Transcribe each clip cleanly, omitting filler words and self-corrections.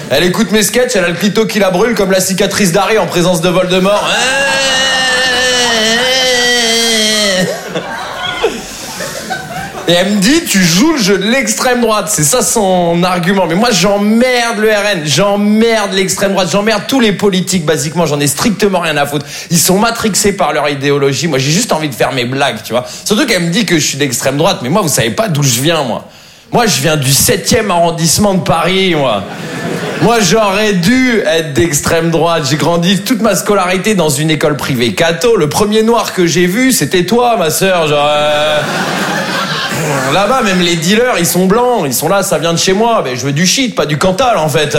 Elle écoute mes sketchs, elle a le clito qui la brûle comme la cicatrice d'Harry en présence de Voldemort. Et elle me dit, tu joues le jeu de l'extrême droite. C'est ça son argument. Mais moi, j'emmerde le RN, j'emmerde l'extrême droite, j'emmerde tous les politiques, basiquement. J'en ai strictement rien à foutre. Ils sont matrixés par leur idéologie. Moi, j'ai juste envie de faire mes blagues, tu vois. Surtout qu'elle me dit que je suis d'extrême droite. Mais moi, vous savez pas d'où je viens, moi. Moi, je viens du 7e arrondissement de Paris, moi. Moi, j'aurais dû être d'extrême droite. J'ai grandi toute ma scolarité dans une école privée catho. Le premier noir que j'ai vu, c'était toi, ma sœur. Là-bas, même les dealers, ils sont blancs. Ils sont là, ça vient de chez moi. Mais je veux du shit, pas du Cantal, en fait.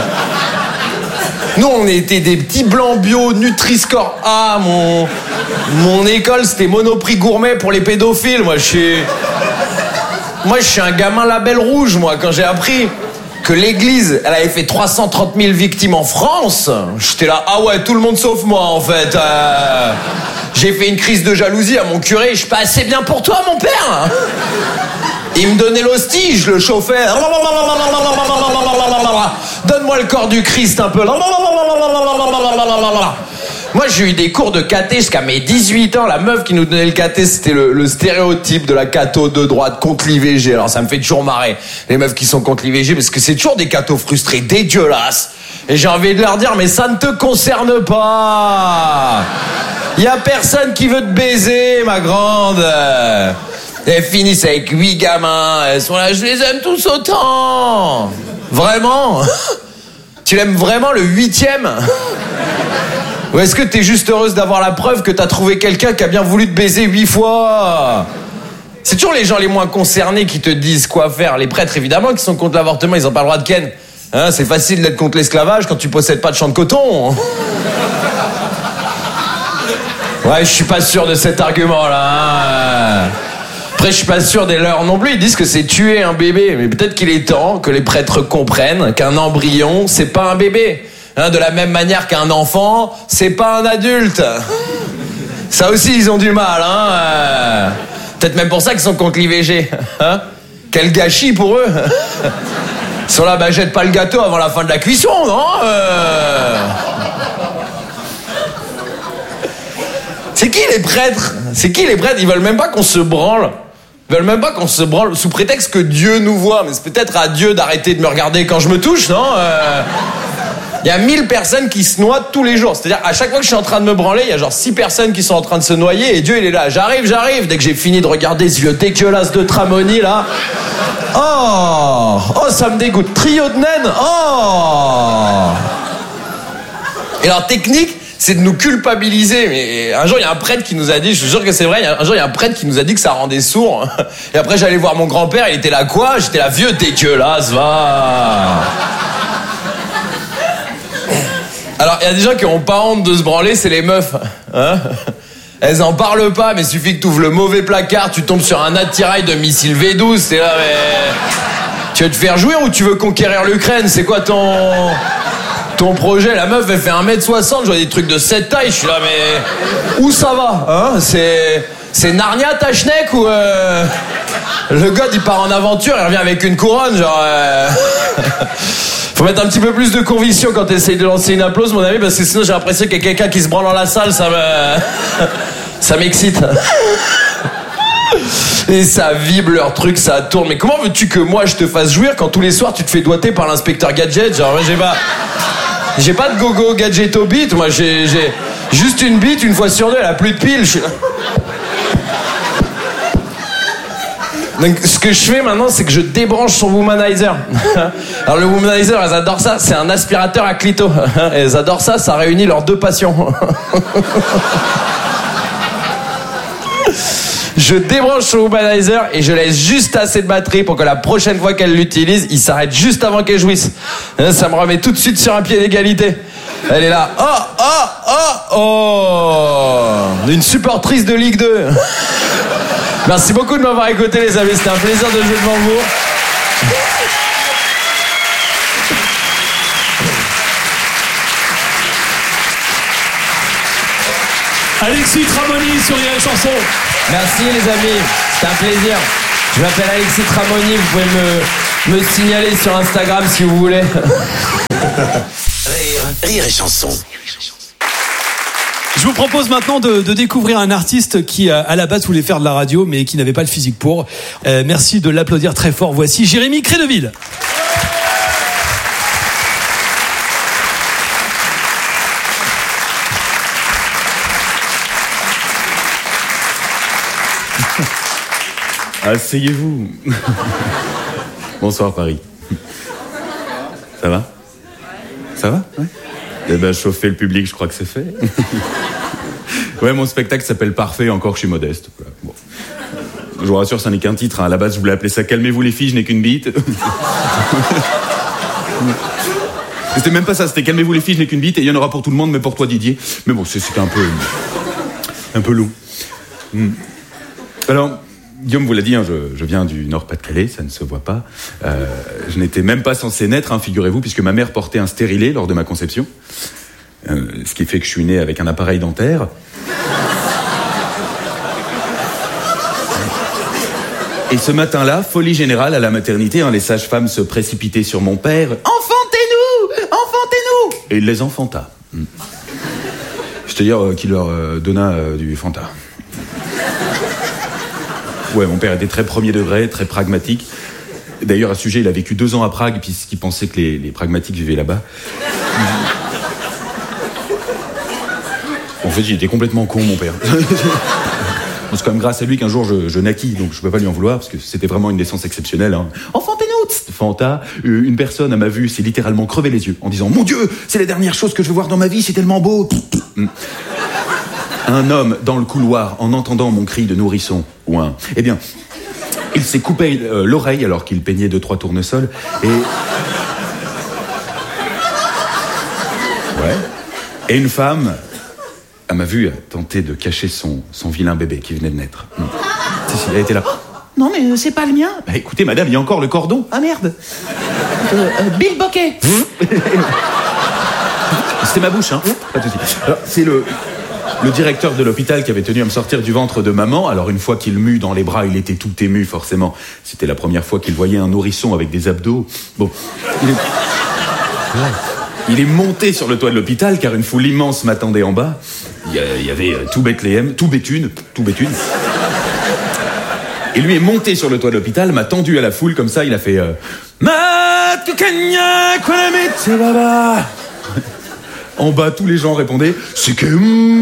Nous, on était des petits blancs bio, Nutri-Score A. Mon école, c'était Monoprix gourmet pour les pédophiles. Moi, je suis un gamin label rouge, moi, quand j'ai appris que l'église, elle avait fait 330 000 victimes en France. J'étais là, ah ouais, tout le monde sauf moi, en fait. J'ai fait une crise de jalousie à mon curé. Je suis pas assez bien pour toi, mon père. Il me donnait l'hostie, je le chauffais. Donne-moi le corps du Christ un peu. Moi, j'ai eu des cours de caté jusqu'à mes 18 ans. La meuf qui nous donnait le caté, c'était le stéréotype de la catho de droite contre l'IVG. Alors, ça me fait toujours marrer, les meufs qui sont contre l'IVG, parce que c'est toujours des cathos frustrés, dégueulasses. Et j'ai envie de leur dire, mais ça ne te concerne pas. Y a personne qui veut te baiser, ma grande. Elles finissent avec 8 gamins. Elles sont là, je les aime tous autant. Vraiment? Tu l'aimes vraiment le 8e? Ou est-ce que t'es juste heureuse d'avoir la preuve que t'as trouvé quelqu'un qui a bien voulu te baiser 8 fois? C'est toujours les gens les moins concernés qui te disent quoi faire. Les prêtres, évidemment, qui sont contre l'avortement, ils ont pas le droit de ken. Hein, c'est facile d'être contre l'esclavage quand tu possèdes pas de champ de coton. Ouais, je suis pas sûr de cet argument-là. Après, je suis pas sûr des leurs non plus. Ils disent que c'est tuer un bébé. Mais peut-être qu'il est temps que les prêtres comprennent qu'un embryon, c'est pas un bébé. Hein, de la même manière qu'un enfant, c'est pas un adulte. Ça aussi, ils ont du mal. Hein. Peut-être même pour ça qu'ils sont contre l'IVG. Hein. Quel gâchis pour eux. Ils sont là, bah jette pas le gâteau avant la fin de la cuisson, non C'est qui les prêtres? Ils veulent même pas qu'on se branle. Ils veulent même pas qu'on se branle sous prétexte que Dieu nous voit. Mais c'est peut-être à Dieu d'arrêter de me regarder quand je me touche, non Il y a 1000 personnes qui se noient tous les jours. C'est-à-dire, à chaque fois que je suis en train de me branler, il y a genre 6 personnes qui sont en train de se noyer et Dieu, il est là. J'arrive. Dès que j'ai fini de regarder ce vieux dégueulasse de Tramoni, là. Oh, ça me dégoûte. Trio de naines. Oh. Et leur technique, c'est de nous culpabiliser. Mais un jour, il y a un prêtre qui nous a dit, je vous jure que c'est vrai, un jour, il y a un prêtre qui nous a dit que ça rendait sourd. Et après, j'allais voir mon grand-père, il était là, quoi? J'étais là, vieux dégueulasse, va. Alors, il y a des gens qui ont pas honte de se branler, c'est les meufs. Hein? Elles en parlent pas, mais suffit que tu ouvres le mauvais placard, tu tombes sur un attirail de missile V12, c'est là, mais... Tu veux te faire jouir ou tu veux conquérir l'Ukraine? C'est quoi ton projet? La meuf, elle fait 1m60, je vois des trucs de cette taille, je suis là, mais... Où ça va? Hein? C'est Narnia, ta schneck, ou... Le gars, il part en aventure, il revient avec une couronne, genre... Faut mettre un petit peu plus de conviction quand t'essayes de lancer une applause, mon ami, parce que sinon j'ai l'impression qu'il y a quelqu'un qui se branle dans la salle, ça m'excite. Et ça vibre leur truc, ça tourne. Mais comment veux-tu que moi je te fasse jouir quand tous les soirs tu te fais doigter par l'inspecteur Gadget? Genre, moi j'ai pas de gogo gadget au beat, moi j'ai juste une bite, une fois sur deux, elle a plus de piles. Donc, ce que je fais maintenant, c'est que je débranche son womanizer. Alors, le womanizer, elles adorent ça. C'est un aspirateur à clito. Elles adorent ça, ça réunit leurs deux passions. Je débranche son womanizer et je laisse juste assez de batterie pour que la prochaine fois qu'elle l'utilise, il s'arrête juste avant qu'elle jouisse. Ça me remet tout de suite sur un pied d'égalité. Elle est là. Oh, une supportrice de Ligue 2. Merci beaucoup de m'avoir écouté, les amis. C'était un plaisir de jouer devant vous. Alexis Tramoni sur Rire et Chanson. Merci, les amis. C'était un plaisir. Je m'appelle Alexis Tramoni. Vous pouvez me signaler sur Instagram si vous voulez. Rire et chanson. Je vous propose maintenant de découvrir un artiste qui, à la base, voulait faire de la radio, mais qui n'avait pas le physique pour. Merci de l'applaudir très fort. Voici Jérémy Crédeville. Asseyez-vous. Bonsoir Paris. Ça va ? Ça va ? Ouais. Eh ben, chauffer le public, je crois que c'est fait. Ouais, mon spectacle s'appelle Parfait, encore je suis modeste. Voilà. Bon. Je vous rassure, ça n'est qu'un titre. Hein. À la base, je voulais appeler ça Calmez-vous les filles, je n'ai qu'une bite. C'était même pas ça, c'était Calmez-vous les filles, je n'ai qu'une bite, et il y en aura pour tout le monde, mais pour toi Didier. Mais bon, c'était un peu long. Alors, Guillaume vous l'a dit, hein, je viens du Nord-Pas-de-Calais, ça ne se voit pas. Je n'étais même pas censé naître, hein, figurez-vous, puisque ma mère portait un stérilet lors de ma conception. Ce qui fait que je suis né avec un appareil dentaire. Et ce matin-là, folie générale à la maternité, hein, les sages-femmes se précipitaient sur mon père. « Enfantez-nous ! Enfantez-nous !» Et il les enfanta. C'est-à-dire qu'il leur donna du Fanta. Ouais, mon père était très premier degré, très pragmatique. D'ailleurs, à ce sujet, il a vécu 2 ans à Prague, puisqu'il pensait que les pragmatiques vivaient là-bas. En fait, il était complètement con, mon père. C'est quand même grâce à lui qu'un jour je naquis, donc je peux pas lui en vouloir, parce que c'était vraiment une naissance exceptionnelle. Hein. Enfantez-nous ! Fanta, une personne à ma vue s'est littéralement crevé les yeux en disant « Mon Dieu, c'est la dernière chose que je veux voir dans ma vie, c'est tellement beau !» Un homme dans le couloir, en entendant mon cri de nourrisson, ouin, eh bien, il s'est coupé l'oreille alors qu'il peignait 2-3 tournesols, et... Ouais. Et une femme, à ma vue, a tenté de cacher son vilain bébé qui venait de naître. Elle était là. Non, mais c'est pas le mien. Bah, écoutez, madame, il y a encore le cordon. Ah merde. Bill Bokeh. C'était ma bouche, hein. Pas de souci. Alors, c'est le directeur de l'hôpital qui avait tenu à me sortir du ventre de maman. Alors, une fois qu'il m'eut dans les bras, il était tout ému, forcément. C'était la première fois qu'il voyait un nourrisson avec des abdos. Bon. Il est monté sur le toit de l'hôpital, car une foule immense m'attendait en bas. Il y avait tout Bethléem, tout Béthune. Et lui est monté sur le toit de l'hôpital, m'a tendu à la foule, comme ça, il a fait... En bas, tous les gens répondaient « C'est que... »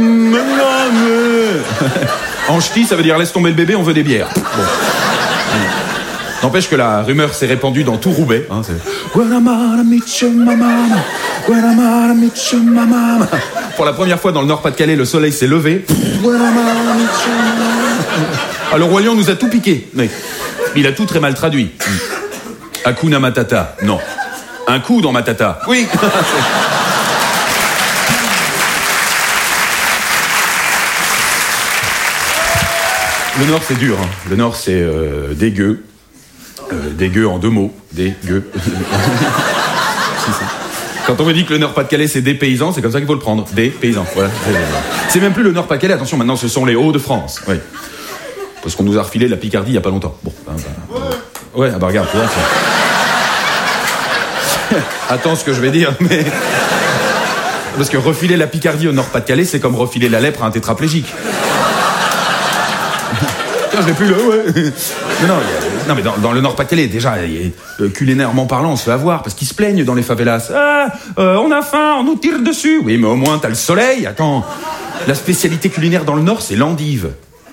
En ch'ti, ça veut dire « Laisse tomber le bébé, on veut des bières. » Bon. N'empêche que la rumeur s'est répandue dans tout Roubaix. Hein, pour la première fois dans le Nord-Pas-de-Calais, le soleil s'est levé. Alors, le Roi Lion nous a tout piqué. Mais il a tout très mal traduit. Hakuna Matata, non. Un coup dans Matata. Oui. Le Nord, c'est dur. Hein. Le Nord, c'est dégueu. Dégueu en 2 mots. Dégueu. Quand on me dit que le Nord-Pas-de-Calais, c'est des paysans, c'est comme ça qu'il faut le prendre. Des paysans, voilà. C'est même plus le Nord-Pas-de-Calais, attention, maintenant, ce sont les Hauts-de-France. Oui. Parce qu'on nous a refilé la Picardie il n'y a pas longtemps. Bon, ouais, bah regarde, tu vois. Attends ce que je vais dire, mais... Parce que refiler la Picardie au Nord-Pas-de-Calais, c'est comme refiler la lèpre à un tétraplégique. Je l'ai plus là, ouais. Non, mais dans le Nord-Pas-de-Calais, déjà, culinairement parlant, on se fait avoir, parce qu'ils se plaignent dans les favelas. On a faim, on nous tire dessus. Oui, mais au moins, t'as le soleil. Attends, la spécialité culinaire dans le Nord, c'est l'endive.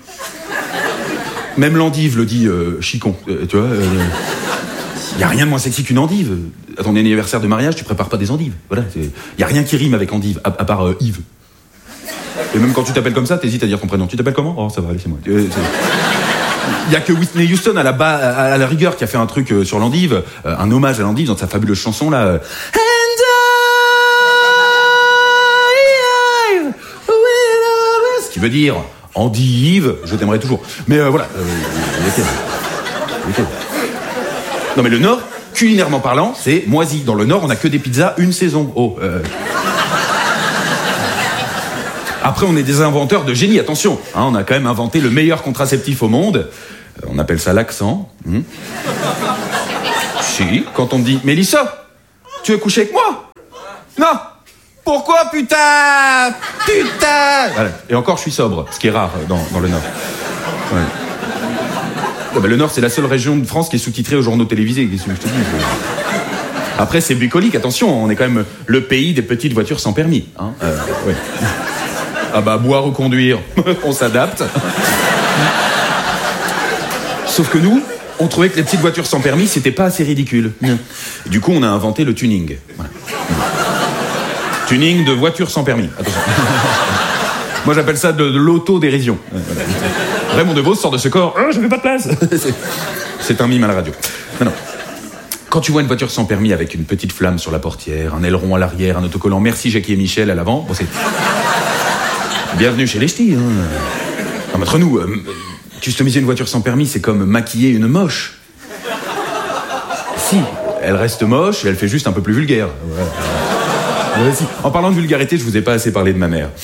Même l'endive le dit Chicon, tu vois. Y a rien de moins sexy qu'une endive. À ton anniversaire de mariage, tu prépares pas des endives. Voilà, y a rien qui rime avec endive, à part Yves. Et même quand tu t'appelles comme ça, t'hésites à dire ton prénom. Tu t'appelles comment ? Oh, ça va, laissez-moi. Il y a que Whitney Houston à la rigueur qui a fait un truc sur l'endive, un hommage à l'endive dans sa fabuleuse chanson là. Ce qui veut dire endive, je t'aimerai toujours. Mais voilà. Non mais le Nord, culinairement parlant, c'est moisi. Dans le Nord, on a que des pizzas une saison. Oh. Après, on est des inventeurs de génie, attention. Hein, on a quand même inventé le meilleur contraceptif au monde. On appelle ça l'accent. Si, quand on me dit « Mélissa, tu veux coucher avec moi ?» Non. Pourquoi, putain? Putain! Voilà. Et encore, je suis sobre, ce qui est rare dans le Nord. Ouais. Ouais, bah, le Nord, c'est la seule région de France qui est sous-titrée aux journaux télévisés. Qu'est-ce que je te dis? Après, c'est bucolique, attention, on est quand même le pays des petites voitures sans permis. Hein, ouais. Ah bah, boire ou conduire, on s'adapte. Sauf que nous, on trouvait que les petites voitures sans permis, c'était pas assez ridicule. Du coup, on a inventé le tuning. Voilà. Tuning de voitures sans permis. Attention. Moi, j'appelle ça de l'autodérision. Voilà. Raymond DeVos sort de ce corps. Je n'ai pas de place. C'est un mime à la radio. Non. Quand tu vois une voiture sans permis avec une petite flamme sur la portière, un aileron à l'arrière, un autocollant Merci Jackie et Michel à l'avant, bon, c'est... Bienvenue chez les ch'tis. Hein. Entre nous, customiser une voiture sans permis, c'est comme maquiller une moche. Si, elle reste moche et elle fait juste un peu plus vulgaire. Ouais, si. En parlant de vulgarité, je vous ai pas assez parlé de ma mère.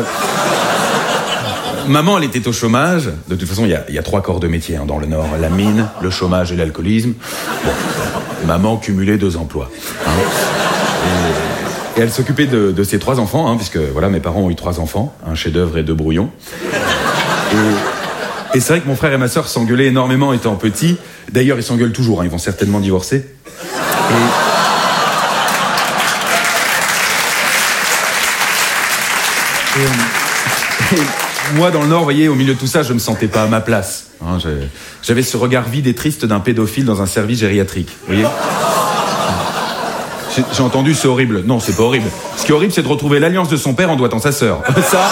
Maman, elle était au chômage. De toute façon, il y a 3 corps de métier dans le Nord. La mine, le chômage et l'alcoolisme. Bon, maman cumulait 2 emplois. Hein. Et elle s'occupait de ses 3 enfants, hein, puisque voilà, mes parents ont eu 3 enfants, un chef-d'œuvre et 2 brouillons. Et c'est vrai que mon frère et ma sœur s'engueulaient énormément étant petits. D'ailleurs, ils s'engueulent toujours, hein, ils vont certainement divorcer. Et moi, dans le Nord, vous voyez, au milieu de tout ça, je me sentais pas à ma place. Hein, j'avais ce regard vide et triste d'un pédophile dans un service gériatrique. Vous voyez ? J'ai entendu, c'est horrible. Non, c'est pas horrible. Ce qui est horrible, c'est de retrouver l'alliance de son père en doigtant sa sœur. Ça...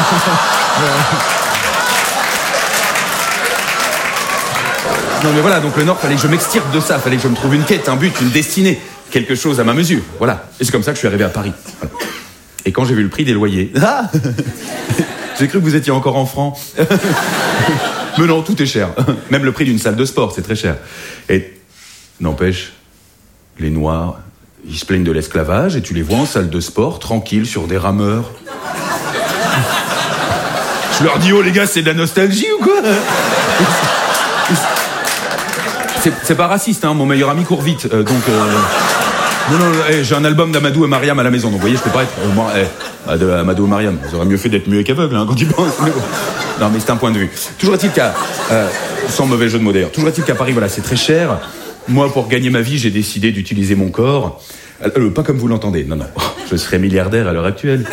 Non, mais voilà, donc le Nord, fallait que je m'extirpe de ça. Fallait que je me trouve une quête, un but, une destinée. Quelque chose à ma mesure. Voilà. Et c'est comme ça que je suis arrivé à Paris. Voilà. Et quand j'ai vu le prix des loyers... Ah j'ai cru que vous étiez encore en francs. Mais non, tout est cher. Même le prix d'une salle de sport, c'est très cher. Et n'empêche, les Noirs, ils se plaignent de l'esclavage et tu les vois en salle de sport, tranquilles, sur des rameurs. Je leur dis, oh les gars, c'est de la nostalgie ou quoi? C'est pas raciste, hein, mon meilleur ami court vite, donc... Non, j'ai un album d'Amadou et Mariam à la maison, donc vous voyez, je peux pas être... Amadou et Mariam, vous aurez mieux fait d'être muet qu'aveugle, hein, quand tu penses. Non, mais c'est un point de vue. Toujours est-il qu'à... sans mauvais jeu de mots d'ailleurs, toujours est-il qu'à Paris, voilà, c'est très cher. Moi, pour gagner ma vie, j'ai décidé d'utiliser mon corps. Pas comme vous l'entendez, non. Je serais milliardaire à l'heure actuelle.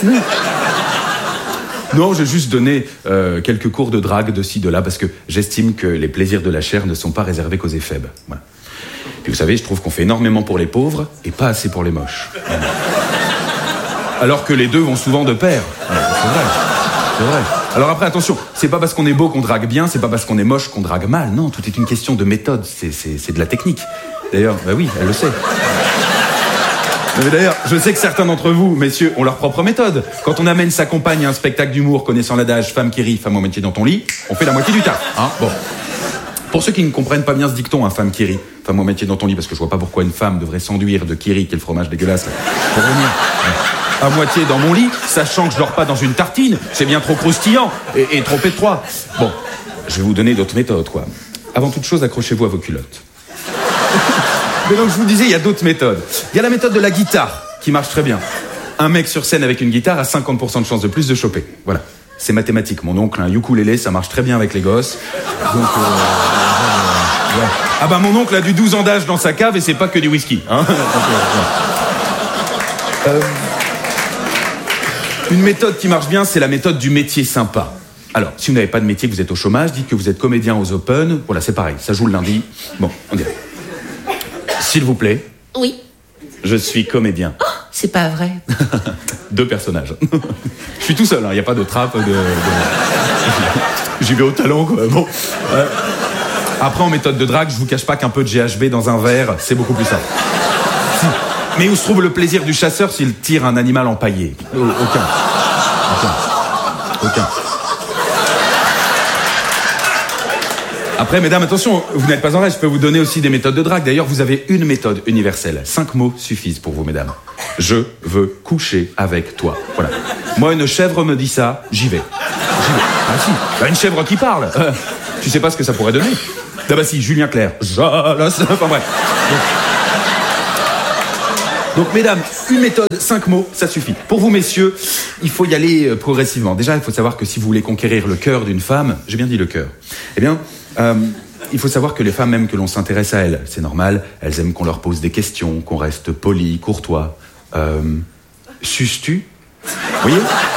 Non, j'ai juste donné quelques cours de drague de ci, de là, parce que j'estime que les plaisirs de la chair ne sont pas réservés qu'aux éphèbes. Voilà. Puis vous savez, je trouve qu'on fait énormément pour les pauvres et pas assez pour les moches. Voilà. Alors que les deux vont souvent de pair. Voilà, c'est vrai. Alors après, attention, c'est pas parce qu'on est beau qu'on drague bien, c'est pas parce qu'on est moche qu'on drague mal. Non, tout est une question de méthode, c'est de la technique. D'ailleurs, bah oui, elle le sait. Mais d'ailleurs, je sais que certains d'entre vous, messieurs, ont leur propre méthode. Quand on amène sa compagne à un spectacle d'humour connaissant l'adage « femme qui rit, femme au métier dans ton lit », on fait la moitié du taf. Hein, bon. Pour ceux qui ne comprennent pas bien ce dicton, femme qui rit, femme au métier dans ton lit, parce que je vois pas pourquoi une femme devrait s'enduire de kiri, qui est le fromage dégueulasse, là, pour venir à moitié dans mon lit, sachant que je dors pas dans une tartine, c'est bien trop croustillant et trop étroit. Bon, je vais vous donner d'autres méthodes, quoi. Avant toute chose, accrochez-vous à vos culottes. Mais donc, je vous disais, il y a d'autres méthodes. Il y a la méthode de la guitare, qui marche très bien. Un mec sur scène avec une guitare a 50% de chance de plus de choper. Voilà. C'est mathématique. Mon oncle a un ukulélé, ça marche très bien avec les gosses. Donc, ouais. Ah bah, mon oncle a du 12 ans d'âge dans sa cave et c'est pas que du whisky. Hein. Donc, une méthode qui marche bien, c'est la méthode du métier sympa. Alors, si vous n'avez pas de métier, que vous êtes au chômage, dites que vous êtes comédien aux Open. Voilà, c'est pareil, ça joue le lundi. Bon, on dirait. S'il vous plaît. Oui. Je suis comédien. Oh, c'est pas vrai. 2 personnages. Je suis tout seul, il n'y a pas de trappe, J'y vais au talent, quoi. Bon. Après, en méthode de drague, je vous cache pas qu'un peu de GHB dans un verre, c'est beaucoup plus simple. Si. Mais où se trouve le plaisir du chasseur s'il tire un animal empaillé? Aucun. Après, mesdames, attention, vous n'êtes pas en reste, je peux vous donner aussi des méthodes de drague. D'ailleurs, vous avez une méthode universelle. 5 mots suffisent pour vous, mesdames. Je veux coucher avec toi. Voilà. Moi, une chèvre me dit ça, j'y vais. Ah si, bah, une chèvre qui parle. Tu sais pas ce que ça pourrait donner? Ah bah si, Julien Clerc. Enfin bref. Donc, mesdames, une méthode, 5 mots, ça suffit. Pour vous, messieurs, il faut y aller progressivement. Déjà, il faut savoir que si vous voulez conquérir le cœur d'une femme, j'ai bien dit le cœur, eh bien, il faut savoir que les femmes aiment que l'on s'intéresse à elles. C'est normal, elles aiment qu'on leur pose des questions, qu'on reste poli, courtois. Suces-tu ? Vous voyez ?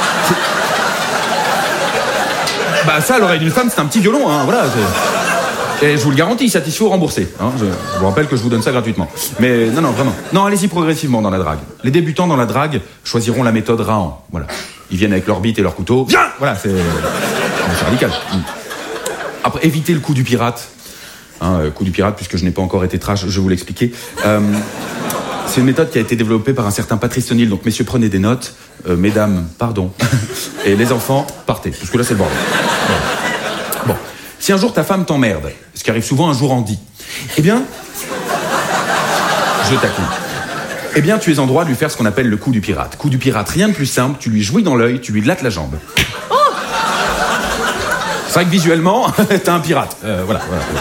Bah ça, l'oreille d'une femme, c'est un petit violon, hein, voilà. Et je vous le garantis, satisfait ou remboursé. Hein, je vous rappelle que je vous donne ça gratuitement. Mais non, vraiment. Non, allez-y progressivement dans la drague. Les débutants dans la drague choisiront la méthode Rahan. Voilà. Ils viennent avec leur bite et leur couteau. Viens ! Voilà, c'est radical. Après, évitez le coup du pirate. Coup du pirate, puisque je n'ai pas encore été trash, je vais vous l'expliquer. C'est une méthode qui a été développée par un certain Patrice O'Neill. Donc, messieurs, prenez des notes. Mesdames, pardon. Et les enfants, partez. Parce que là, c'est le bordel. Bon. Si un jour ta femme t'emmerde, ce qui arrive souvent un jour en dit, eh bien, je t'accuse. Eh bien, tu es en droit de lui faire ce qu'on appelle le coup du pirate. Coup du pirate, rien de plus simple. Tu lui jouis dans l'œil, tu lui glattes la jambe. C'est vrai que visuellement, t'es un pirate. Voilà.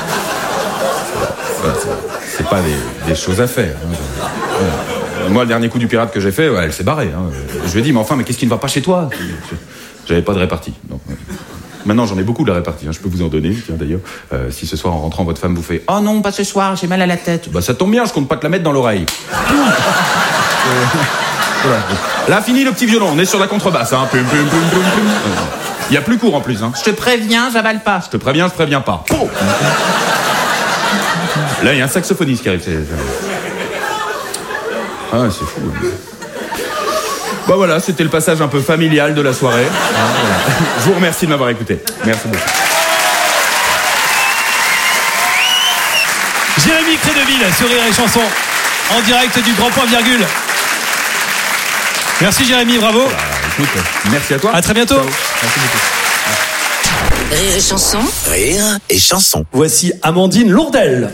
C'est pas des choses à faire. Moi, le dernier coup du pirate que j'ai fait, elle s'est barrée. Je lui ai dit, mais enfin, qu'est-ce qui ne va pas chez toi ? J'avais pas de répartie. Donc, maintenant, j'en ai beaucoup de la répartie. Je peux vous en donner. Tiens, d'ailleurs, si ce soir, en rentrant, votre femme vous fait « Oh non, pas ce soir, j'ai mal à la tête. » Bah, ça tombe bien, je compte pas te la mettre dans l'oreille. Voilà. Là, fini le petit violon. On est sur la contrebasse. Il y a plus court en plus. Je te préviens, j'avale pas. Je te préviens, je préviens pas. Oh. Là, il y a un saxophoniste qui arrive. Ah, c'est fou. Bah voilà, c'était le passage un peu familial de la soirée. Voilà. Je vous remercie de m'avoir écouté. Merci beaucoup. Jérémy Crédeville sur Rire et Chanson, en direct du Grand Point Virgule. Merci Jérémy, bravo. Bah, écoute, merci à toi. À très bientôt. Ciao. Merci beaucoup. Rire et Chanson. Rire et Chanson. Voici Amandine Lourdel.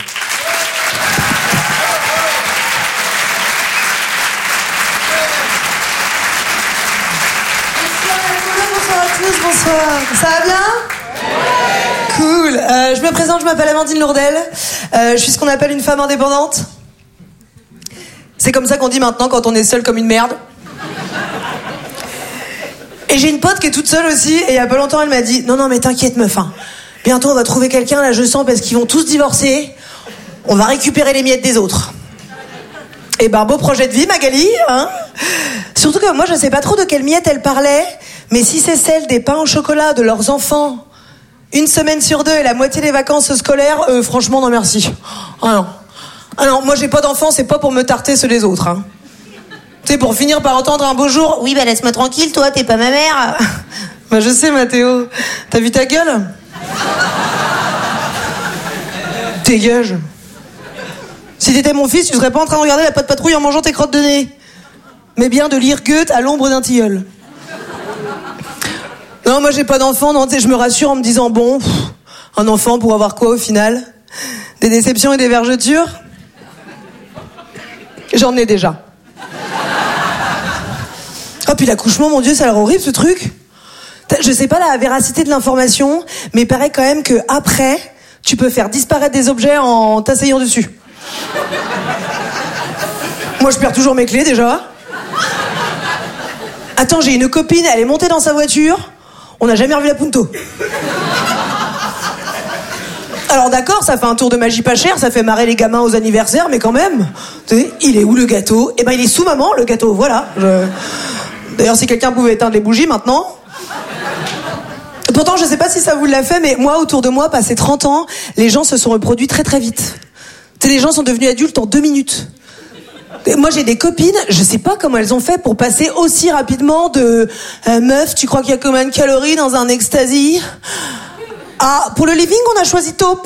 Bonsoir, ça va bien ? Cool. Je me présente, je m'appelle Amandine Lourdel. Je suis ce qu'on appelle une femme indépendante. C'est comme ça qu'on dit maintenant quand on est seul comme une merde. Et j'ai une pote qui est toute seule aussi, et il y a pas longtemps elle m'a dit « Non mais t'inquiète meuf, bientôt on va trouver quelqu'un, là je sens, parce qu'ils vont tous divorcer. On va récupérer les miettes des autres. » Et beau projet de vie Magali, Surtout que moi je sais pas trop de quelles miettes elle parlait, mais si c'est celle des pains au chocolat de leurs enfants, 1 semaine sur 2 et la moitié des vacances scolaires, franchement non merci. Ah non, moi j'ai pas d'enfants, c'est pas pour me tarter ceux des autres. Tu sais, pour finir par entendre un beau jour, oui laisse-moi tranquille, toi t'es pas ma mère. Je sais Mathéo, t'as vu ta gueule ? Dégage. Si t'étais mon fils, tu serais pas en train de regarder la Patte Patrouille en mangeant tes crottes de nez, mais bien de lire Goethe à l'ombre d'un tilleul. Non, moi j'ai pas d'enfant, non, tu sais, je me rassure en me disant, bon, un enfant pour avoir quoi au final ? Des déceptions et des vergetures ? J'en ai déjà. Ah, puis l'accouchement, mon Dieu, ça a l'air horrible ce truc. Je sais pas la véracité de l'information, mais il paraît quand même que après, tu peux faire disparaître des objets en t'asseyant dessus. Moi je perds toujours mes clés déjà. Attends, j'ai une copine, elle est montée dans sa voiture, on n'a jamais revu la Punto. Alors d'accord, ça fait un tour de magie pas cher, ça fait marrer les gamins aux anniversaires, mais quand même, tu sais, il est où le gâteau ? Eh ben il est sous maman, le gâteau, voilà. D'ailleurs, si quelqu'un pouvait éteindre les bougies maintenant. Pourtant, je sais pas si ça vous l'a fait, mais moi, autour de moi, passé 30 ans, les gens se sont reproduits très très vite. Tu sais, les gens sont devenus adultes en 2 minutes. Et moi, j'ai des copines, je sais pas comment elles ont fait pour passer aussi rapidement de meuf, tu crois qu'il y a combien de calories dans un ecstasy ? Ah, pour le living, on a choisi taupe.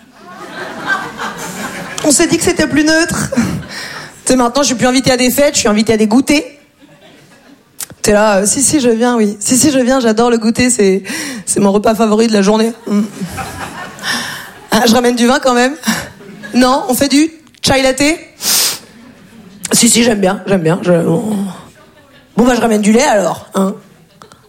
On s'est dit que c'était plus neutre. Tu sais, maintenant, je suis plus invitée à des fêtes, je suis invitée à des goûters. T'es là, si, je viens, oui. Si, je viens, j'adore le goûter, c'est mon repas favori de la journée. Je ramène du vin quand même. Non, on fait du chai latte. Si, j'aime bien. Bon, je ramène du lait alors. Avoine ?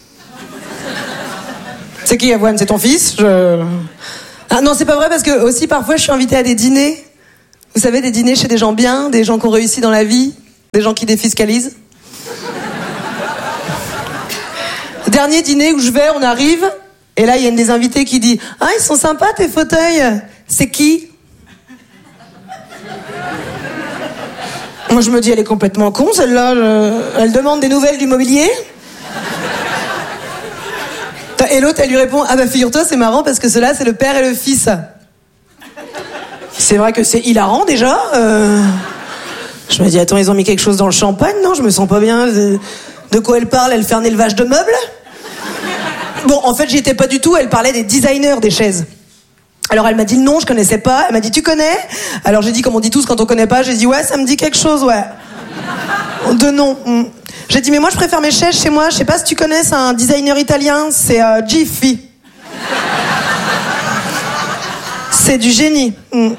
C'est qui Avoine ? C'est ton fils ? Ah non, c'est pas vrai parce que aussi parfois je suis invitée à des dîners. Vous savez, des dîners chez des gens bien, des gens qui ont réussi dans la vie, des gens qui défiscalisent. Dernier dîner où je vais, on arrive, et là, il y a une des invitées qui dit « Ah, ils sont sympas tes fauteuils. C'est qui ?» Moi, je me dis, elle est complètement con, celle-là. Elle demande des nouvelles du mobilier. Et l'autre, elle lui répond, ah bah figure-toi, c'est marrant parce que ceux-là, c'est le père et le fils. C'est vrai que c'est hilarant, déjà. Je me dis, attends, ils ont mis quelque chose dans le champagne, non? Je me sens pas bien. De quoi elle parle? Elle fait un élevage de meubles? Bon, en fait, j'y étais pas du tout. Elle parlait des designers des chaises. Alors elle m'a dit non, je connaissais pas. Elle m'a dit tu connais? Alors j'ai dit comme on dit tous quand on connaît pas, j'ai dit ouais, ça me dit quelque chose, ouais. De nom. J'ai dit mais moi je préfère mes chaises chez moi, je sais pas si tu connais, c'est un designer italien, c'est Giffy. C'est du génie.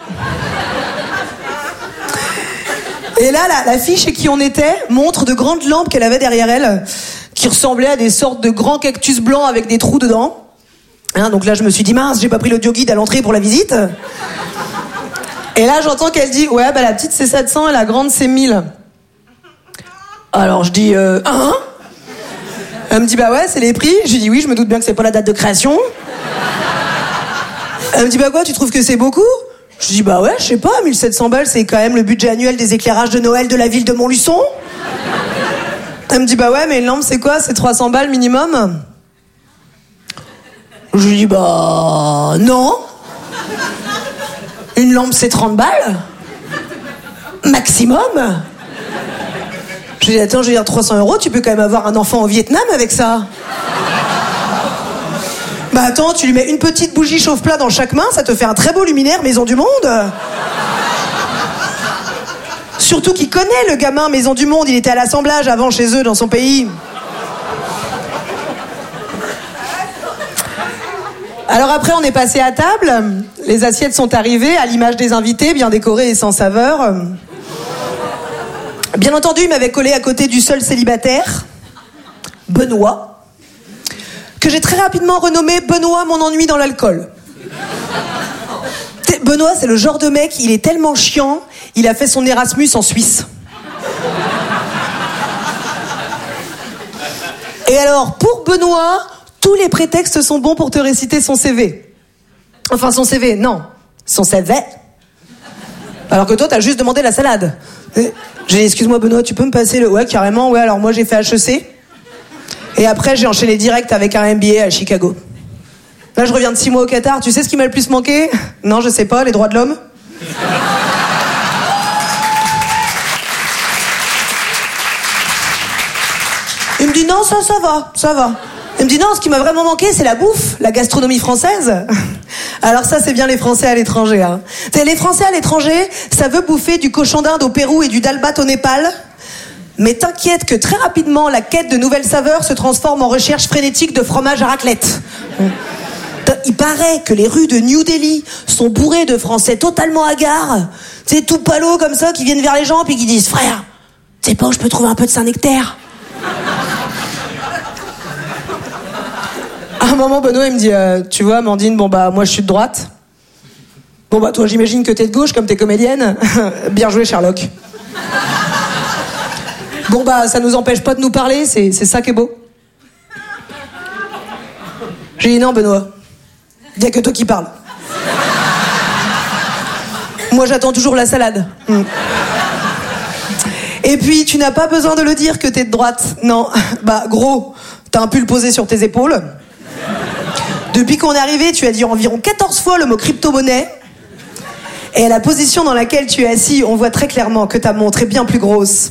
Et là, la fille chez qui on était montre de grandes lampes qu'elle avait derrière elle, qui ressemblaient à des sortes de grands cactus blancs avec des trous dedans. Hein, donc là, je me suis dit, mince, j'ai pas pris l'audio guide à l'entrée pour la visite. Et là, j'entends qu'elle dit, ouais, bah la petite c'est 700 et la grande c'est 1000. Alors je dis, hein? Elle me dit, bah ouais, c'est les prix. Je lui dis, oui, je me doute bien que c'est pas la date de création. Elle me dit, bah quoi, tu trouves que c'est beaucoup? Je dis, bah ouais, je sais pas, 1700 balles, c'est quand même le budget annuel des éclairages de Noël de la ville de Montluçon. Elle me dit, bah ouais, mais une lampe, c'est quoi? C'est 300 balles minimum? Je lui dis, bah non. Une lampe, c'est 30 balles. Maximum. Je lui dis, attends, je veux dire 300 €, tu peux quand même avoir un enfant au Vietnam avec ça. Bah attends, tu lui mets une petite bougie chauffe-plat dans chaque main, ça te fait un très beau luminaire Maison du Monde. Surtout qu'il connaît le gamin Maison du Monde, il était à l'assemblage avant chez eux dans son pays. Alors après, on est passé à table, les assiettes sont arrivées à l'image des invités, bien décorées et sans saveur. Bien entendu, il m'avait collé à côté du seul célibataire, Benoît, que j'ai très rapidement renommé Benoît mon ennui dans l'alcool. Benoît, c'est le genre de mec, il est tellement chiant, il a fait son Erasmus en Suisse. Et alors, pour Benoît, tous les prétextes sont bons pour te réciter son CV. Enfin, son CV, non. Son CV. Alors que toi, t'as juste demandé la salade. J'ai dit, excuse-moi Benoît, tu peux me passer le... Ouais, carrément, ouais, alors moi j'ai fait HEC. Et après, j'ai enchaîné direct avec un MBA à Chicago. Là, je reviens de 6 mois au Qatar. Tu sais ce qui m'a le plus manqué? Non, je sais pas, les droits de l'homme. Il me dit, non, ça va. Il me dit, non, ce qui m'a vraiment manqué, c'est la bouffe, la gastronomie française. Alors ça, c'est bien les Français à l'étranger. Hein. Les Français à l'étranger, ça veut bouffer du cochon d'Inde au Pérou et du dalbat au Népal. Mais t'inquiète que très rapidement, la quête de nouvelles saveurs se transforme en recherche frénétique de fromage à raclette. Il paraît que les rues de New Delhi sont bourrées de Français totalement hagards, tu sais, tout palo comme ça, qui viennent vers les gens puis qui disent, frère, tu sais pas où je peux trouver un peu de Saint-Nectaire? À un moment, Benoît, il me dit, tu vois, Amandine, bon bah, moi je suis de droite. Bon bah, toi, j'imagine que t'es de gauche comme t'es comédienne. Bien joué, Sherlock. Bon bah, ça nous empêche pas de nous parler, c'est ça qui est beau. J'ai dit, non, Benoît, il y a que toi qui parles. Moi, j'attends toujours la salade. Et puis, tu n'as pas besoin de le dire que t'es de droite. Non, bah, gros, t'as un pull posé sur tes épaules. Depuis qu'on est arrivé, tu as dit environ 14 fois le mot crypto-monnaie. Et à la position dans laquelle tu es assis, on voit très clairement que ta montre est bien plus grosse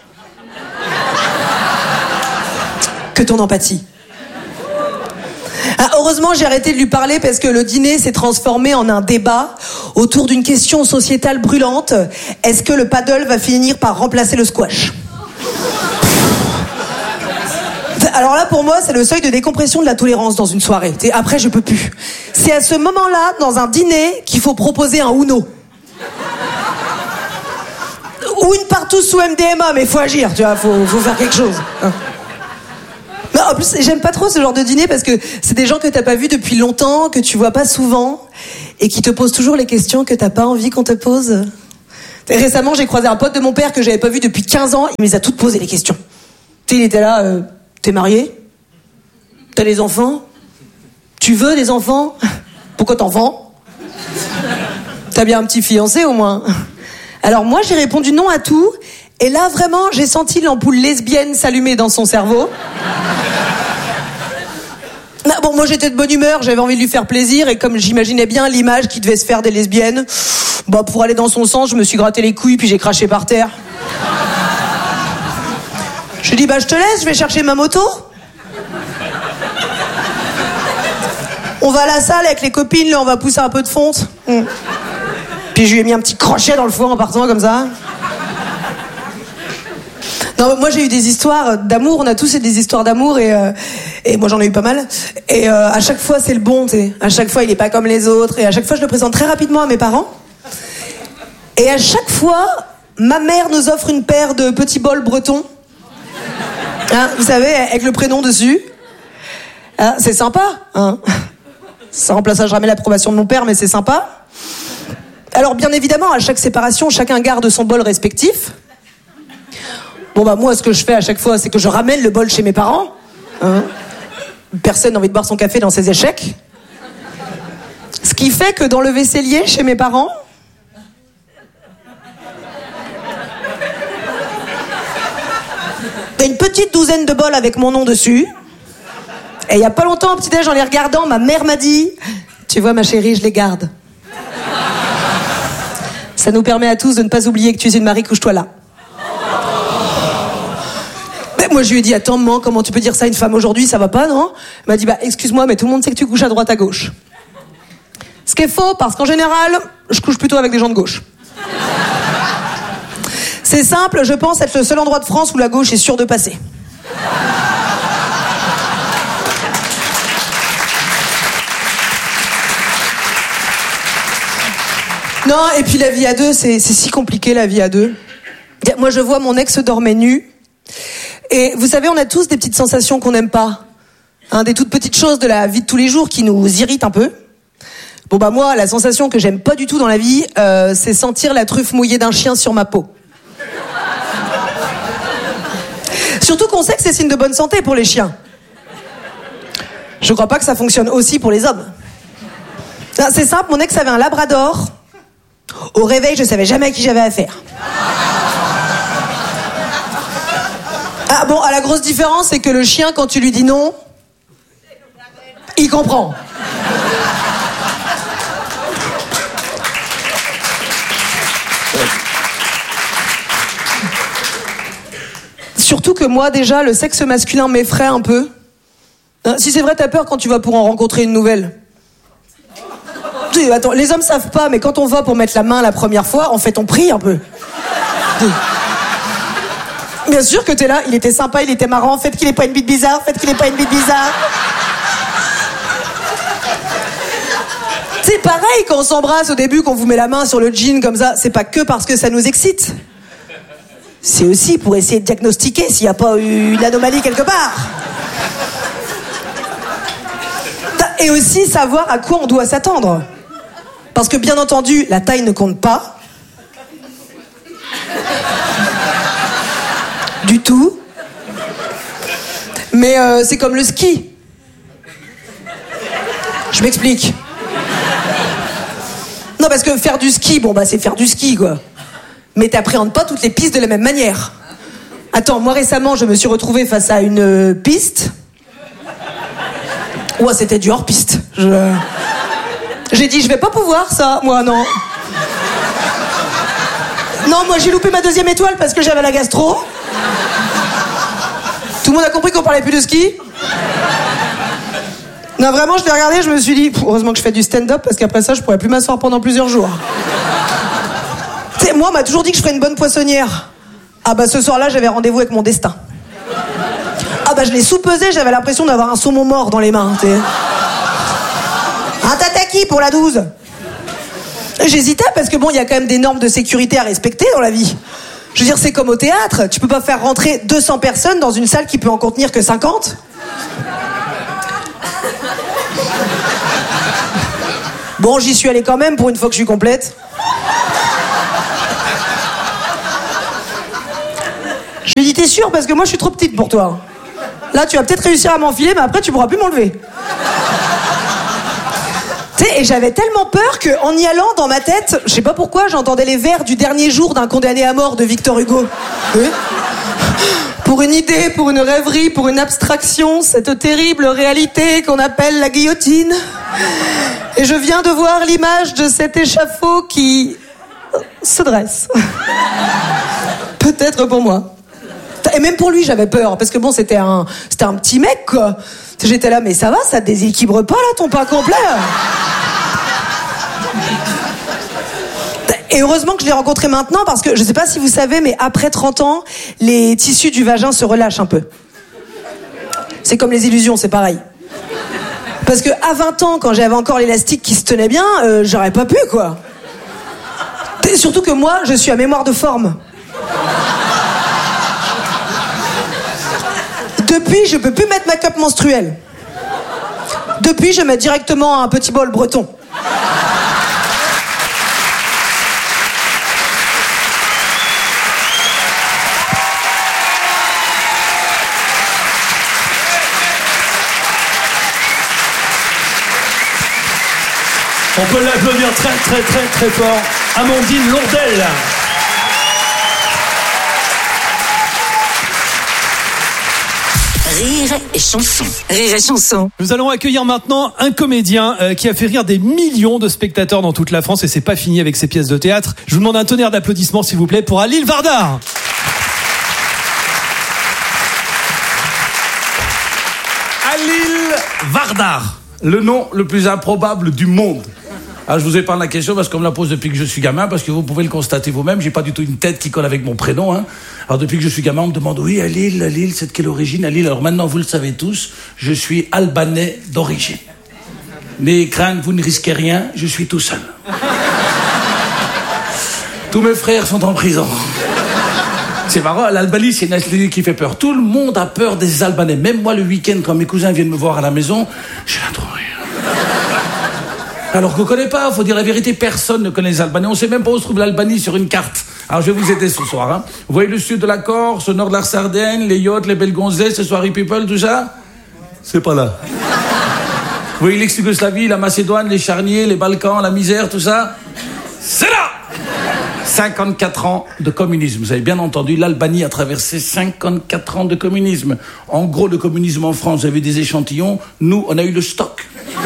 que ton empathie. Ah, heureusement, j'ai arrêté de lui parler parce que le dîner s'est transformé en un débat autour d'une question sociétale brûlante. Est-ce que le paddle va finir par remplacer le squash? Alors là, pour moi, c'est le seuil de décompression de la tolérance dans une soirée. Après, je peux plus. C'est à ce moment-là, dans un dîner, qu'il faut proposer un Uno. Ou une partout sous MDMA, mais faut agir, tu vois, faut faire quelque chose. Non, en plus, j'aime pas trop ce genre de dîner parce que c'est des gens que t'as pas vus depuis longtemps, que tu vois pas souvent, et qui te posent toujours les questions que t'as pas envie qu'on te pose. Et récemment, j'ai croisé un pote de mon père que j'avais pas vu depuis 15 ans. Il me les a toutes posées, les questions. Tu sais, il était là, t'es marié? T'as des enfants? Tu veux des enfants? Pourquoi t'en vends? T'as bien un petit fiancé au moins? Alors moi, j'ai répondu non à tout. Et là, vraiment, j'ai senti l'ampoule lesbienne s'allumer dans son cerveau. Ah, bon, moi j'étais de bonne humeur, j'avais envie de lui faire plaisir. Et comme j'imaginais bien l'image qui devait se faire des lesbiennes, bah, pour aller dans son sens, je me suis gratté les couilles puis j'ai craché par terre. Je lui ai dit, je te laisse, je vais chercher ma moto. On va à la salle avec les copines, là on va pousser un peu de fonte. Puis je lui ai mis un petit crochet dans le foie en partant comme ça. Non, moi j'ai eu des histoires d'amour, on a tous eu des histoires d'amour et moi j'en ai eu pas mal. Et à chaque fois c'est le bon, tu sais. À chaque fois il est pas comme les autres et à chaque fois je le présente très rapidement à mes parents. Et à chaque fois, ma mère nous offre une paire de petits bols bretons. Hein, vous savez, avec le prénom dessus. Hein, c'est sympa, hein. Ça remplacera jamais l'approbation de mon père, mais c'est sympa. Alors bien évidemment, à chaque séparation, chacun garde son bol respectif. Bon moi ce que je fais à chaque fois c'est que je ramène le bol chez mes parents, hein. Personne n'a envie de boire son café dans ses échecs. Ce qui fait que dans le vaisselier chez mes parents, il y a une petite douzaine de bols avec mon nom dessus. Et il y a pas longtemps au petit-déj en les regardant, ma mère m'a dit « Tu vois ma chérie, je les garde. Ça nous permet à tous de ne pas oublier que tu es une Marie, couche-toi là. » Moi, je lui ai dit, attends, maman, comment tu peux dire ça à une femme aujourd'hui, ça va pas, non? Elle m'a dit, excuse-moi, mais tout le monde sait que tu couches à droite, à gauche. Ce qui est faux, parce qu'en général, je couche plutôt avec des gens de gauche. C'est simple, je pense être le seul endroit de France où la gauche est sûre de passer. Non, et puis la vie à deux, c'est si compliqué, la vie à deux. Moi, je vois mon ex dormait nu. Et vous savez, on a tous des petites sensations qu'on n'aime pas. Hein, des toutes petites choses de la vie de tous les jours qui nous irritent un peu. Bon moi, la sensation que j'aime pas du tout dans la vie, c'est sentir la truffe mouillée d'un chien sur ma peau. Surtout qu'on sait que c'est signe de bonne santé pour les chiens. Je crois pas que ça fonctionne aussi pour les hommes. C'est simple, mon ex avait un labrador. Au réveil, je savais jamais à qui j'avais affaire. Ah bon, la grosse différence, c'est que le chien, quand tu lui dis non, il comprend. Surtout que moi, déjà, le sexe masculin m'effraie un peu. Si c'est vrai, t'as peur quand tu vas pour en rencontrer une nouvelle. Attends, les hommes savent pas, mais quand on va pour mettre la main la première fois, en fait, on prie un peu. Bien sûr que t'es là, il était sympa, il était marrant, faites qu'il ait pas une bite bizarre, faites qu'il ait pas une bite bizarre. C'est pareil quand on s'embrasse au début, qu'on vous met la main sur le jean comme ça, c'est pas que parce que ça nous excite. C'est aussi pour essayer de diagnostiquer s'il n'y a pas eu une anomalie quelque part. Et aussi savoir à quoi on doit s'attendre. Parce que bien entendu, la taille ne compte pas. Du tout. Mais c'est comme le ski. Je m'explique. Non, parce que faire du ski, c'est faire du ski, quoi. Mais t'appréhendes pas toutes les pistes de la même manière. Attends, moi récemment, je me suis retrouvée face à une piste. Ouais, c'était du hors-piste. J'ai dit, je vais pas pouvoir, ça. Moi, non. Non, moi, j'ai loupé ma 2e étoile parce que j'avais la gastro. Tout le monde a compris qu'on parlait plus de ski? Non, vraiment, je l'ai regardé, je me suis dit, heureusement que je fais du stand-up parce qu'après ça, je pourrais plus m'asseoir pendant plusieurs jours. Tu sais, moi, on m'a toujours dit que je ferais une bonne poissonnière. Ah ce soir-là, j'avais rendez-vous avec mon destin. Je l'ai sous-pesé, j'avais l'impression d'avoir un saumon mort dans les mains, tu sais. Un tataki pour la 12. J'hésitais parce que il y a quand même des normes de sécurité à respecter dans la vie. Je veux dire, c'est comme au théâtre, tu peux pas faire rentrer 200 personnes dans une salle qui peut en contenir que 50. Bon, j'y suis allée quand même pour une fois que je suis complète. lui dis, t'es sûr? Parce que moi, je suis trop petite pour toi. Là, tu vas peut-être réussir à m'enfiler, mais après, tu pourras plus m'enlever. Tu sais, et j'avais tellement peur qu'en y allant dans ma tête, je sais pas pourquoi, j'entendais les vers du dernier jour d'un condamné à mort de Victor Hugo. Oui. Pour une idée, pour une rêverie, pour une abstraction, cette terrible réalité qu'on appelle la guillotine. Et je viens de voir l'image de cet échafaud qui se dresse. Peut-être pour moi. Et même pour lui, j'avais peur, parce que bon, c'était un petit mec, quoi. J'étais là, mais ça va, ça déséquilibre pas, là, ton pain complet. Et heureusement que je l'ai rencontré maintenant, parce que je sais pas si vous savez, mais après 30 ans, les tissus du vagin se relâchent un peu. C'est comme les illusions, c'est pareil. Parce que à 20 ans, quand j'avais encore l'élastique qui se tenait bien, j'aurais pas pu, quoi. Et surtout que moi, je suis à mémoire de forme. Depuis, je peux plus mettre ma cup menstruelle. Depuis, je mets directement un petit bol breton. On peut l'applaudir très très très très fort. Amandine Lourdel. Rire et chanson. Rire et chanson. Nous allons accueillir maintenant un comédien qui a fait rire des millions de spectateurs dans toute la France et c'est pas fini avec ses pièces de théâtre. Je vous demande un tonnerre d'applaudissements s'il vous plaît pour Halil Vardar. Halil Vardar, le nom le plus improbable du monde. Alors je vous épargne la question parce qu'on me la pose depuis que je suis gamin, parce que vous pouvez le constater vous-même, j'ai pas du tout une tête qui colle avec mon prénom. Hein. Alors depuis que je suis gamin, on me demande oui Halil, c'est de quelle origine Halil? Alors maintenant vous le savez tous, je suis albanais d'origine. Mais crainte, vous ne risquez rien, je suis tout seul. Tous mes frères sont en prison. C'est marrant, l'Albanie, c'est une nationalité qui fait peur. Tout le monde a peur des Albanais. Même moi, le week-end, quand mes cousins viennent me voir à la maison, je la trouve. Alors qu'on ne connaît pas, faut dire la vérité, personne ne connaît les Albanais. On ne sait même pas où se trouve l'Albanie sur une carte. Alors je vais vous aider ce soir. Hein. Vous voyez le sud de la Corse, le nord de la Sardaigne, les yachts, les belles gonzesses, les soirées people, tout ça? C'est pas là. Vous voyez l'ex-Yougoslavie, la Macédoine, les charniers, les Balkans, la misère, tout ça? C'est là! 54 ans de communisme. Vous avez bien entendu, l'Albanie a traversé 54 ans de communisme. En gros, le communisme en France, vous avez des échantillons. Nous, on a eu le stock.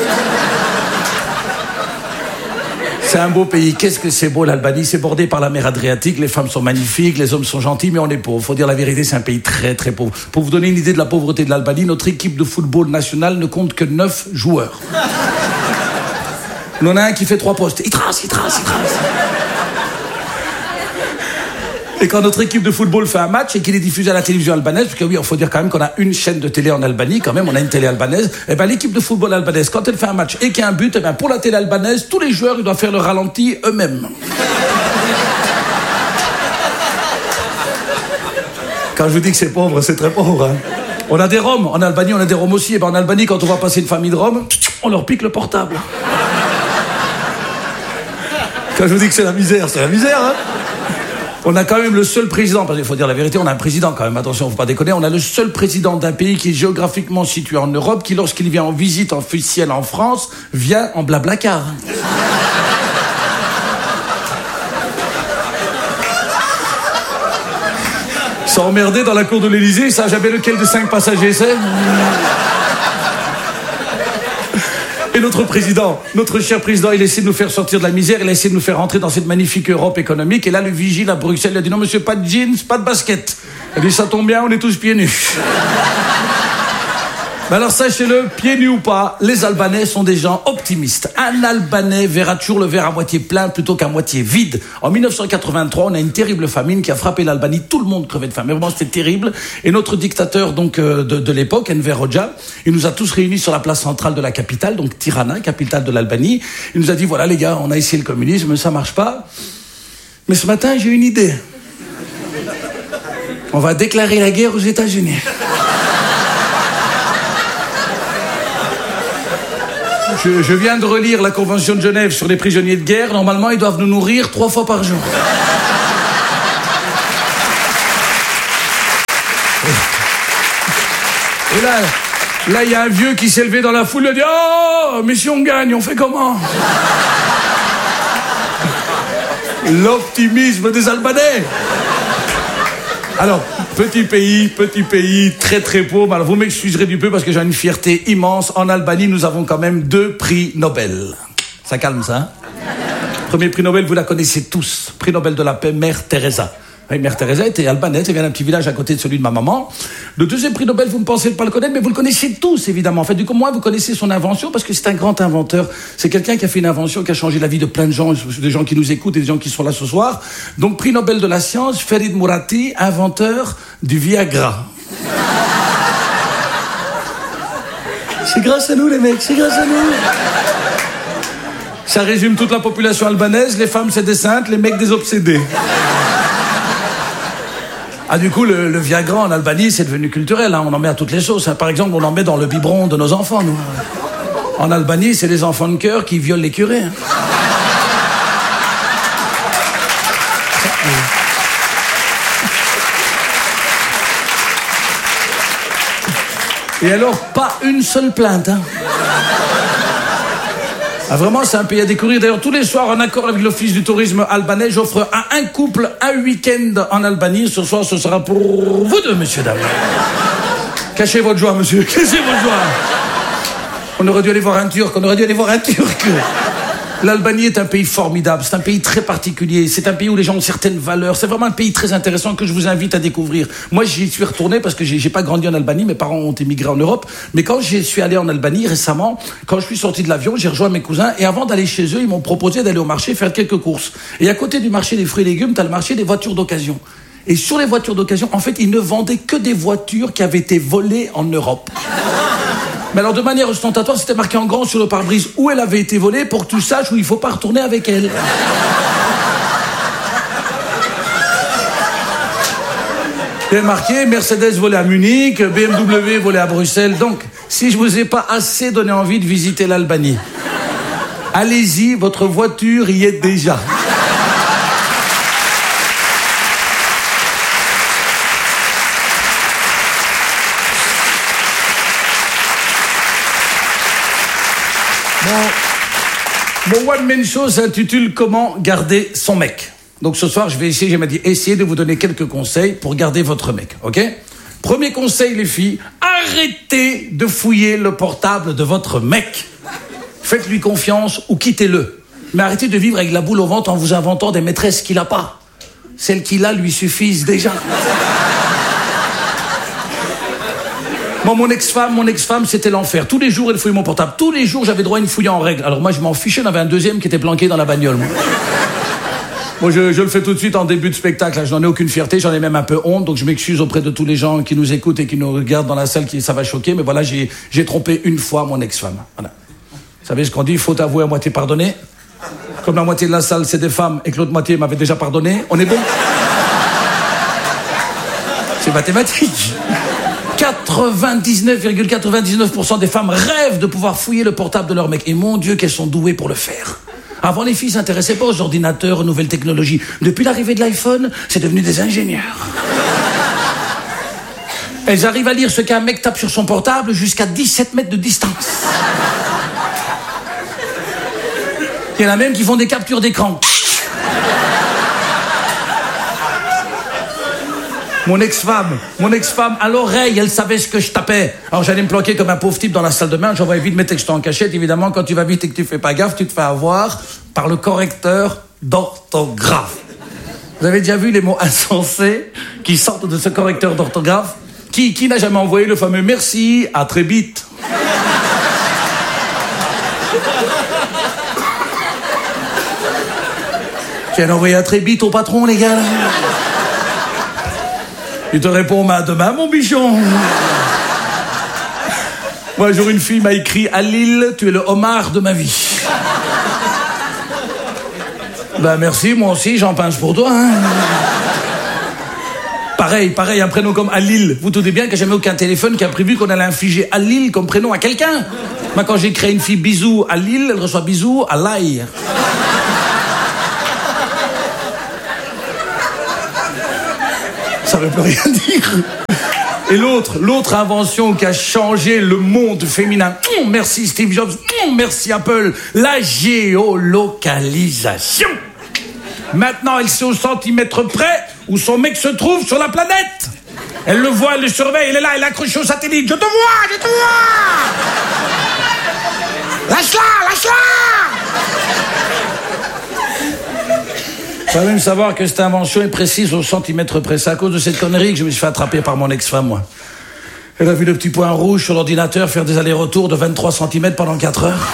C'est un beau pays. Qu'est-ce que c'est beau, l'Albanie? C'est bordé par la mer Adriatique. Les femmes sont magnifiques, les hommes sont gentils, mais on est pauvre. Faut dire la vérité, c'est un pays très, très pauvre. Pour vous donner une idée de la pauvreté de l'Albanie, notre équipe de football national ne compte que 9 joueurs. On en a un qui fait 3 postes. Il trace. Et quand notre équipe de football fait un match et qu'il est diffusé à la télévision albanaise, parce que oui, il faut dire quand même qu'on a une chaîne de télé en Albanie, quand même, on a une télé albanaise, et ben l'équipe de football albanaise, quand elle fait un match et qu'il y a un but, et ben pour la télé albanaise, tous les joueurs, ils doivent faire le ralenti eux-mêmes. Quand je vous dis que c'est pauvre, c'est très pauvre. Hein. On a des Roms, en Albanie, on a des Roms aussi, et ben en Albanie, quand on va passer une famille de Roms, on leur pique le portable. Quand je vous dis que c'est la misère, hein. On a quand même le seul président, parce qu'il faut dire la vérité, on a un président quand même, attention, faut pas déconner, on a le seul président d'un pays qui est géographiquement situé en Europe, qui lorsqu'il vient en visite officielle en France, vient en blablacar. Ils sont emmerdés dans la cour de l'Élysée, ils savent jamais lequel de 5 passagers c'est. Et notre président, notre cher président, il essaie de nous faire sortir de la misère, il essaie de nous faire rentrer dans cette magnifique Europe économique. Et là, le vigile à Bruxelles, il a dit non, monsieur, pas de jeans, pas de basket. Il a dit ça tombe bien, on est tous pieds nus. Mais alors, sachez-le, pieds nus ou pas, les Albanais sont des gens optimistes. Un Albanais verra toujours le verre à moitié plein plutôt qu'à moitié vide. En 1983, on a une terrible famine qui a frappé l'Albanie. Tout le monde crevait de faim. Mais vraiment, c'était terrible. Et notre dictateur, donc, de l'époque, Enver Hoxha, il nous a tous réunis sur la place centrale de la capitale, donc Tirana, capitale de l'Albanie. Il nous a dit, voilà, les gars, on a essayé le communisme, ça marche pas. Mais ce matin, j'ai une idée. On va déclarer la guerre aux États-Unis. Je viens de relire la Convention de Genève sur les prisonniers de guerre. Normalement, ils doivent nous nourrir 3 fois par jour. Et là, il y a un vieux qui s'est levé dans la foule, il a dit « Oh, mais si on gagne, on fait comment ?» L'optimisme des Albanais. Alors, petit pays, très très pauvre. Alors, vous m'excuserez du peu parce que j'ai une fierté immense. En Albanie, nous avons quand même 2 prix Nobel. Ça calme, ça, hein? Premier prix Nobel, vous la connaissez tous. Prix Nobel de la paix, Mère Teresa. Oui, Mère Teresa était albanaise, elle vient d'un petit village à côté de celui de ma maman. Le deuxième prix Nobel, vous ne pensez pas le connaître, mais vous le connaissez tous, évidemment. En fait, du coup, moi, vous connaissez son invention parce que c'est un grand inventeur. C'est quelqu'un qui a fait une invention qui a changé la vie de plein de gens, des gens qui nous écoutent et des gens qui sont là ce soir. Donc, prix Nobel de la science, Ferid Mourati, inventeur du Viagra. C'est grâce à nous, les mecs, c'est grâce à nous. Ça résume toute la population albanaise. Les femmes, c'est des saintes, les mecs, des obsédés. Ah, du coup, le Viagra en Albanie, c'est devenu culturel. Hein. On en met à toutes les sauces. Hein. Par exemple, on en met dans le biberon de nos enfants, nous. En Albanie, c'est les enfants de cœur qui violent les curés. Hein. Et alors, pas une seule plainte. Hein. Ah, vraiment, c'est un pays à découvrir. D'ailleurs, tous les soirs, en accord avec l'Office du tourisme albanais, j'offre à un couple un week-end en Albanie. Ce soir, ce sera pour vous deux, messieurs, dames. Cachez votre joie, monsieur. Cachez votre joie. On aurait dû aller voir un Turc. L'Albanie est un pays formidable, c'est un pays très particulier, c'est un pays où les gens ont certaines valeurs, c'est vraiment un pays très intéressant que je vous invite à découvrir. Moi, j'y suis retourné parce que j'ai pas grandi en Albanie, mes parents ont émigré en Europe, mais quand j'y suis allé en Albanie récemment, quand je suis sorti de l'avion, j'ai rejoint mes cousins et avant d'aller chez eux, ils m'ont proposé d'aller au marché faire quelques courses. Et à côté du marché des fruits et légumes, t'as le marché des voitures d'occasion. Et sur les voitures d'occasion, en fait, ils ne vendaient que des voitures qui avaient été volées en Europe. Mais alors, de manière ostentatoire, c'était marqué en grand sur le pare-brise où elle avait été volée pour que tu saches où il faut pas retourner avec elle. Il y a marqué Mercedes volée à Munich, BMW volée à Bruxelles. Donc, si je vous ai pas assez donné envie de visiter l'Albanie, allez-y, votre voiture y est déjà. Mon one-man show s'intitule « Comment garder son mec ». Donc ce soir, je vais essayer de vous donner quelques conseils pour garder votre mec, ok ? Premier conseil, les filles, arrêtez de fouiller le portable de votre mec. Faites-lui confiance ou quittez-le. Mais arrêtez de vivre avec la boule au ventre en vous inventant des maîtresses qu'il n'a pas. Celles qu'il a lui suffisent déjà. Moi, mon ex-femme, c'était l'enfer. Tous les jours, elle fouillait mon portable. Tous les jours, j'avais droit à une fouille en règle. Alors moi, je m'en fichais, j'en avais un deuxième qui était planqué dans la bagnole. Moi, je le fais tout de suite en début de spectacle. Je n'en ai aucune fierté, j'en ai même un peu honte. Donc, je m'excuse auprès de tous les gens qui nous écoutent et qui nous regardent dans la salle, ça va choquer. Mais voilà, j'ai trompé une fois mon ex-femme. Voilà. Vous savez ce qu'on dit, faute avouée à moitié pardonnée. Comme la moitié de la salle, c'est des femmes et que l'autre moitié m'avait déjà pardonné, on est bon. C'est mathématique. 99,99% des femmes rêvent de pouvoir fouiller le portable de leur mec. Et mon Dieu, qu'elles sont douées pour le faire. Avant, les filles s'intéressaient pas aux ordinateurs, aux nouvelles technologies. Depuis l'arrivée de l'iPhone, c'est devenu des ingénieurs. Elles arrivent à lire ce qu'un mec tape sur son portable jusqu'à 17 mètres de distance. Il y en a même qui font des captures d'écran. Mon ex-femme, à l'oreille, elle savait ce que je tapais. Alors j'allais me planquer comme un pauvre type dans la salle de bain, j'envoyais vite mes textos en cachette. Évidemment, quand tu vas vite et que tu fais pas gaffe, tu te fais avoir par le correcteur d'orthographe. Vous avez déjà vu les mots insensés qui sortent de ce correcteur d'orthographe ? Qui n'a jamais envoyé le fameux merci, à très vite ? Tu viens d'envoyer à très vite au patron, les gars, là ? Il te répond, à demain, mon bichon. Moi, un jour, une fille m'a écrit, à Lille, tu es le homard de ma vie. Ben, merci, moi aussi, j'en pince pour toi, hein. Pareil, un prénom comme Alil. Vous doutez bien qu'il n'y a jamais aucun téléphone qui a prévu qu'on allait infliger Alil comme prénom à quelqu'un. Moi, quand j'ai créé une fille Bisou Alil, elle reçoit Bisou à l'ail. Ça ne veut plus rien dire. Et l'autre invention qui a changé le monde féminin. Merci Steve Jobs, merci Apple, la géolocalisation. Maintenant, elle sait au centimètre près où son mec se trouve sur la planète. Elle le voit, elle le surveille, elle est là, elle est accrochée au satellite. Je te vois. Lâche-la. Il faut même savoir que cette invention est précise au centimètre près. C'est à cause de cette connerie que je me suis fait attraper par mon ex-femme, moi. Elle a vu le petit point rouge sur l'ordinateur faire des allers-retours de 23 cm pendant 4 heures.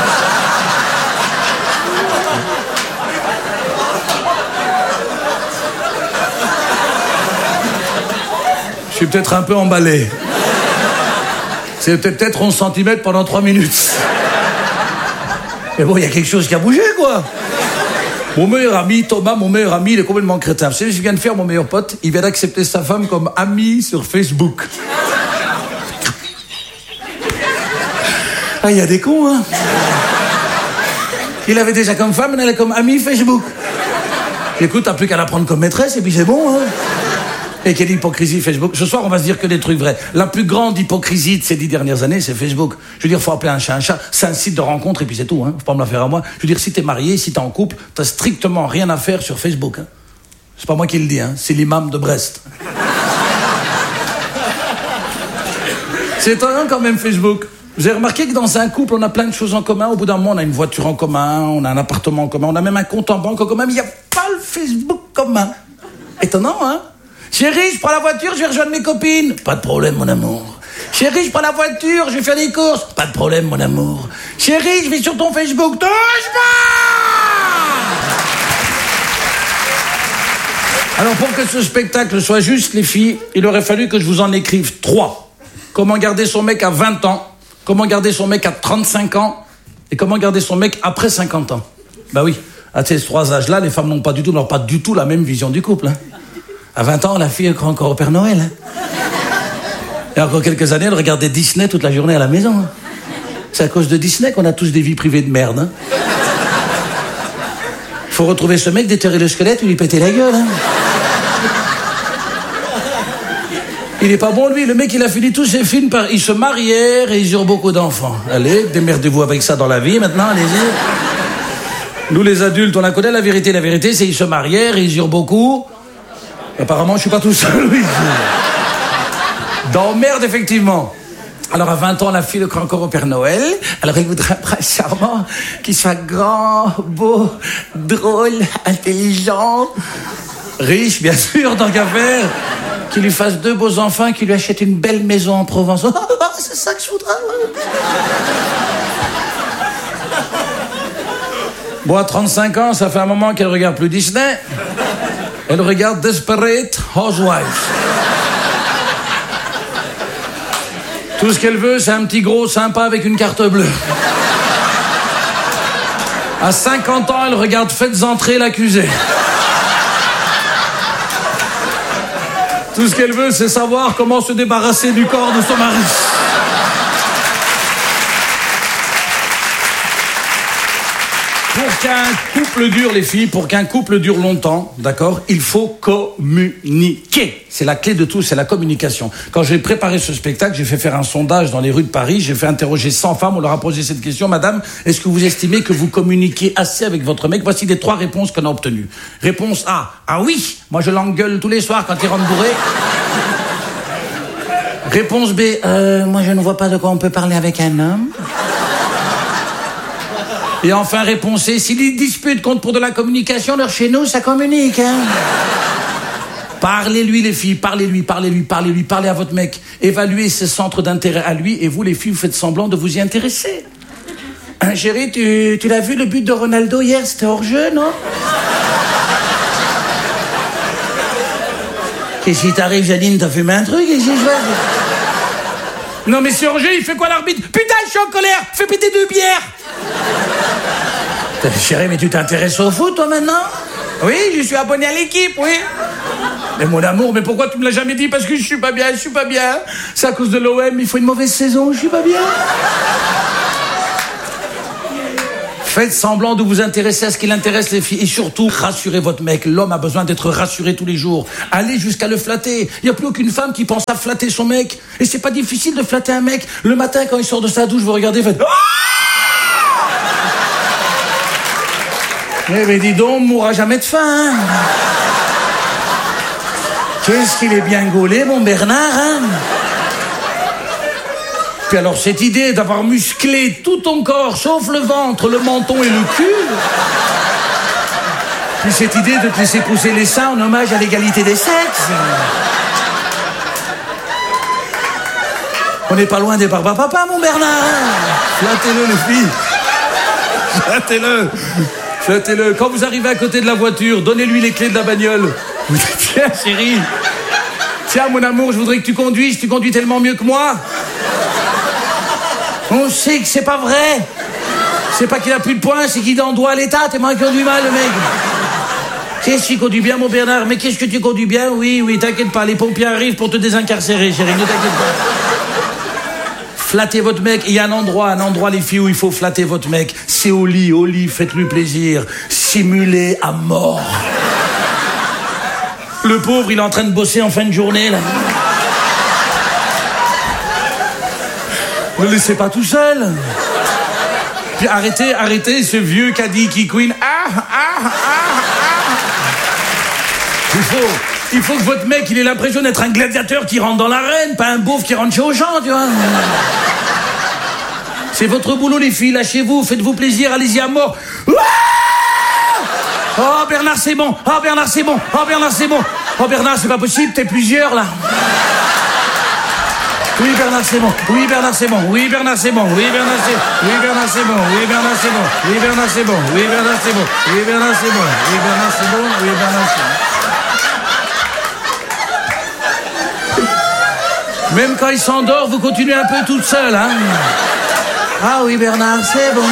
Je suis peut-être un peu emballé. C'est peut-être 11 cm pendant 3 minutes. Mais bon, il y a quelque chose qui a bougé, quoi. Mon meilleur ami, Thomas, il est complètement crétin. Vous savez, je viens de faire mon meilleur pote, il vient d'accepter sa femme comme amie sur Facebook. Ah, il y a des cons, hein. Il avait déjà comme femme, elle est comme amie Facebook. Écoute, t'as plus qu'à la prendre comme maîtresse et puis c'est bon, hein. Et quelle hypocrisie Facebook. Ce soir, on va se dire que des trucs vrais. La plus grande hypocrisie de ces 10 dernières années, c'est Facebook. Je veux dire, faut appeler un chat un chat. C'est un site de rencontre et puis c'est tout, hein. Faut pas me la faire à moi. Je veux dire, si t'es marié, si t'es en couple, t'as strictement rien à faire sur Facebook, hein. C'est pas moi qui le dis, hein. C'est l'imam de Brest. C'est étonnant quand même, Facebook. Vous avez remarqué que dans un couple, on a plein de choses en commun. Au bout d'un moment, on a une voiture en commun, on a un appartement en commun, on a même un compte en banque en commun, mais il n'y a pas le Facebook commun. Étonnant, hein? Chérie, je prends la voiture, je vais rejoindre mes copines. Pas de problème, mon amour. Chérie, je prends la voiture, je vais faire des courses. Pas de problème, mon amour. Chérie, je vais sur ton Facebook. Touche pas! Alors, pour que ce spectacle soit juste, les filles, il aurait fallu que je vous en écrive 3. Comment garder son mec à 20 ans, comment garder son mec à 35 ans, et comment garder son mec après 50 ans. Bah oui, à ces 3 âges-là, les femmes n'ont pas du tout la même vision du couple, hein. À 20 ans, la fille, elle croit encore au Père Noël. Hein. Et encore quelques années, elle regardait Disney toute la journée à la maison. Hein. C'est à cause de Disney qu'on a tous des vies privées de merde. Hein. Faut retrouver ce mec, déterrer le squelette ou lui péter la gueule. Hein. Il est pas bon, lui. Le mec, il a fini tous ses films par... Ils se marièrent et ils eurent beaucoup d'enfants. Allez, démerdez-vous avec ça dans la vie, maintenant, allez-y. Nous, les adultes, on la connaît, la vérité. La vérité, c'est qu'ils se marièrent et ils eurent beaucoup... Apparemment, je suis pas tout seul, oui. Dans merde, effectivement. Alors, à 20 ans, la fille le croit encore au Père Noël. Alors, elle voudrait un prince charmant qui soit grand, beau, drôle, intelligent, riche, bien sûr, tant qu'à faire. Qui lui fasse 2 beaux enfants, qui lui achète une belle maison en Provence. Oh, c'est ça que je voudrais. Bon, à 35 ans, ça fait un moment qu'elle regarde plus Disney. Elle regarde Desperate Housewives. Tout ce qu'elle veut, c'est un petit gros sympa avec une carte bleue. À 50 ans, elle regarde Faites entrer l'accusé. Tout ce qu'elle veut, c'est savoir comment se débarrasser du corps de son mari. Pour qu'un couple dure, les filles, pour qu'un couple dure longtemps, d'accord, il faut communiquer. C'est la clé de tout, c'est la communication. Quand j'ai préparé ce spectacle, j'ai fait faire un sondage dans les rues de Paris, j'ai fait interroger 100 femmes, on leur a posé cette question. Madame, est-ce que vous estimez que vous communiquez assez avec votre mec? Voici les 3 réponses qu'on a obtenues. Réponse A, ah oui, moi je l'engueule tous les soirs quand il rentre bourré. Réponse B, moi je ne vois pas de quoi on peut parler avec un homme. Et enfin, réponse C, si les disputes comptent pour de la communication, alors chez nous, ça communique, hein. Parlez-lui, les filles, parlez-lui, parlez à votre mec. Évaluez ses centres d'intérêt à lui, et vous, les filles, vous faites semblant de vous y intéresser. Hein, chérie, tu l'as vu, le but de Ronaldo hier, c'était hors-jeu, non? Qu'est-ce qui t'arrive, Janine, t'as fumé un truc, et si je vais... Non, mais c'est hors-jeu, il fait quoi l'arbitre? Putain, je suis en colère, fais péter 2 bières. Chérie, mais tu t'intéresses au foot, toi, maintenant? Oui, je suis abonné à l'équipe, oui. Mais mon amour, mais pourquoi tu me l'as jamais dit? Parce que je suis pas bien. C'est à cause de l'OM, il faut une mauvaise saison, je suis pas bien. Faites semblant de vous intéresser à ce qui l'intéresse les filles. Et surtout, rassurez votre mec. L'homme a besoin d'être rassuré tous les jours. Allez jusqu'à le flatter. Il n'y a plus aucune femme qui pense à flatter son mec. Et c'est pas difficile de flatter un mec. Le matin, quand il sort de sa douche, vous regardez, faites... Eh ben dis donc, on mourra jamais de faim, hein. Qu'est-ce qu'il est bien gaulé, mon Bernard, hein. Puis alors, cette idée d'avoir musclé tout ton corps, sauf le ventre, le menton et le cul. Puis cette idée de te laisser pousser les seins en hommage à l'égalité des sexes. On n'est pas loin des barbapapa, mon Bernard. Flattez-le, les filles. Flattez-le. Flattez-le. Quand vous arrivez à côté de la voiture, donnez-lui les clés de la bagnole. Vous dites, tiens, chérie. Tiens, mon amour, je voudrais que tu conduises. Tu conduis tellement mieux que moi. On sait que c'est pas vrai. C'est pas qu'il a plus de points, c'est qu'il est en doigt à l'état. T'es moins qu'il conduit mal, le mec. Qu'est-ce qu'il conduit bien, mon Bernard? Mais qu'est-ce que tu conduis bien? Oui, oui, t'inquiète pas. Les pompiers arrivent pour te désincarcérer, chérie. Ne t'inquiète pas. Flattez votre mec. Il y a un endroit, les filles, où il faut flatter votre mec. C'est au lit, faites-lui plaisir. Simulez à mort. Le pauvre, il est en train de bosser en fin de journée, là. Ne le laissez pas tout seul. Puis arrêtez ce vieux caddie qui couine. Il faut que votre mec, il ait l'impression d'être un gladiateur qui rentre dans l'arène, pas un beauf qui rentre chez Auchan, tu vois. C'est votre boulot, les filles. Lâchez-vous, faites-vous plaisir, allez-y à mort. Oh, Bernard, c'est bon. Oh, Bernard, c'est bon. Oh, Bernard, c'est bon. Oh, Bernard, c'est pas possible, t'es plusieurs, là. Oui, Bernard, c'est bon. Oui, Bernard, c'est bon. Oui, Bernard, c'est bon. Oui, Bernard, c'est bon. Oui, Bernard, c'est bon. Oui, Bernard, c'est bon. Oui, Bernard, c'est bon. Oui, Bernard, c'est bon. Oui, Bernard, c'est bon. Oui, Bernard, c'est bon. Oui, Bernard, c'est bon. Même quand il s'endort, vous continuez un peu toute seule, hein. Ah oui, Bernard, c'est bon.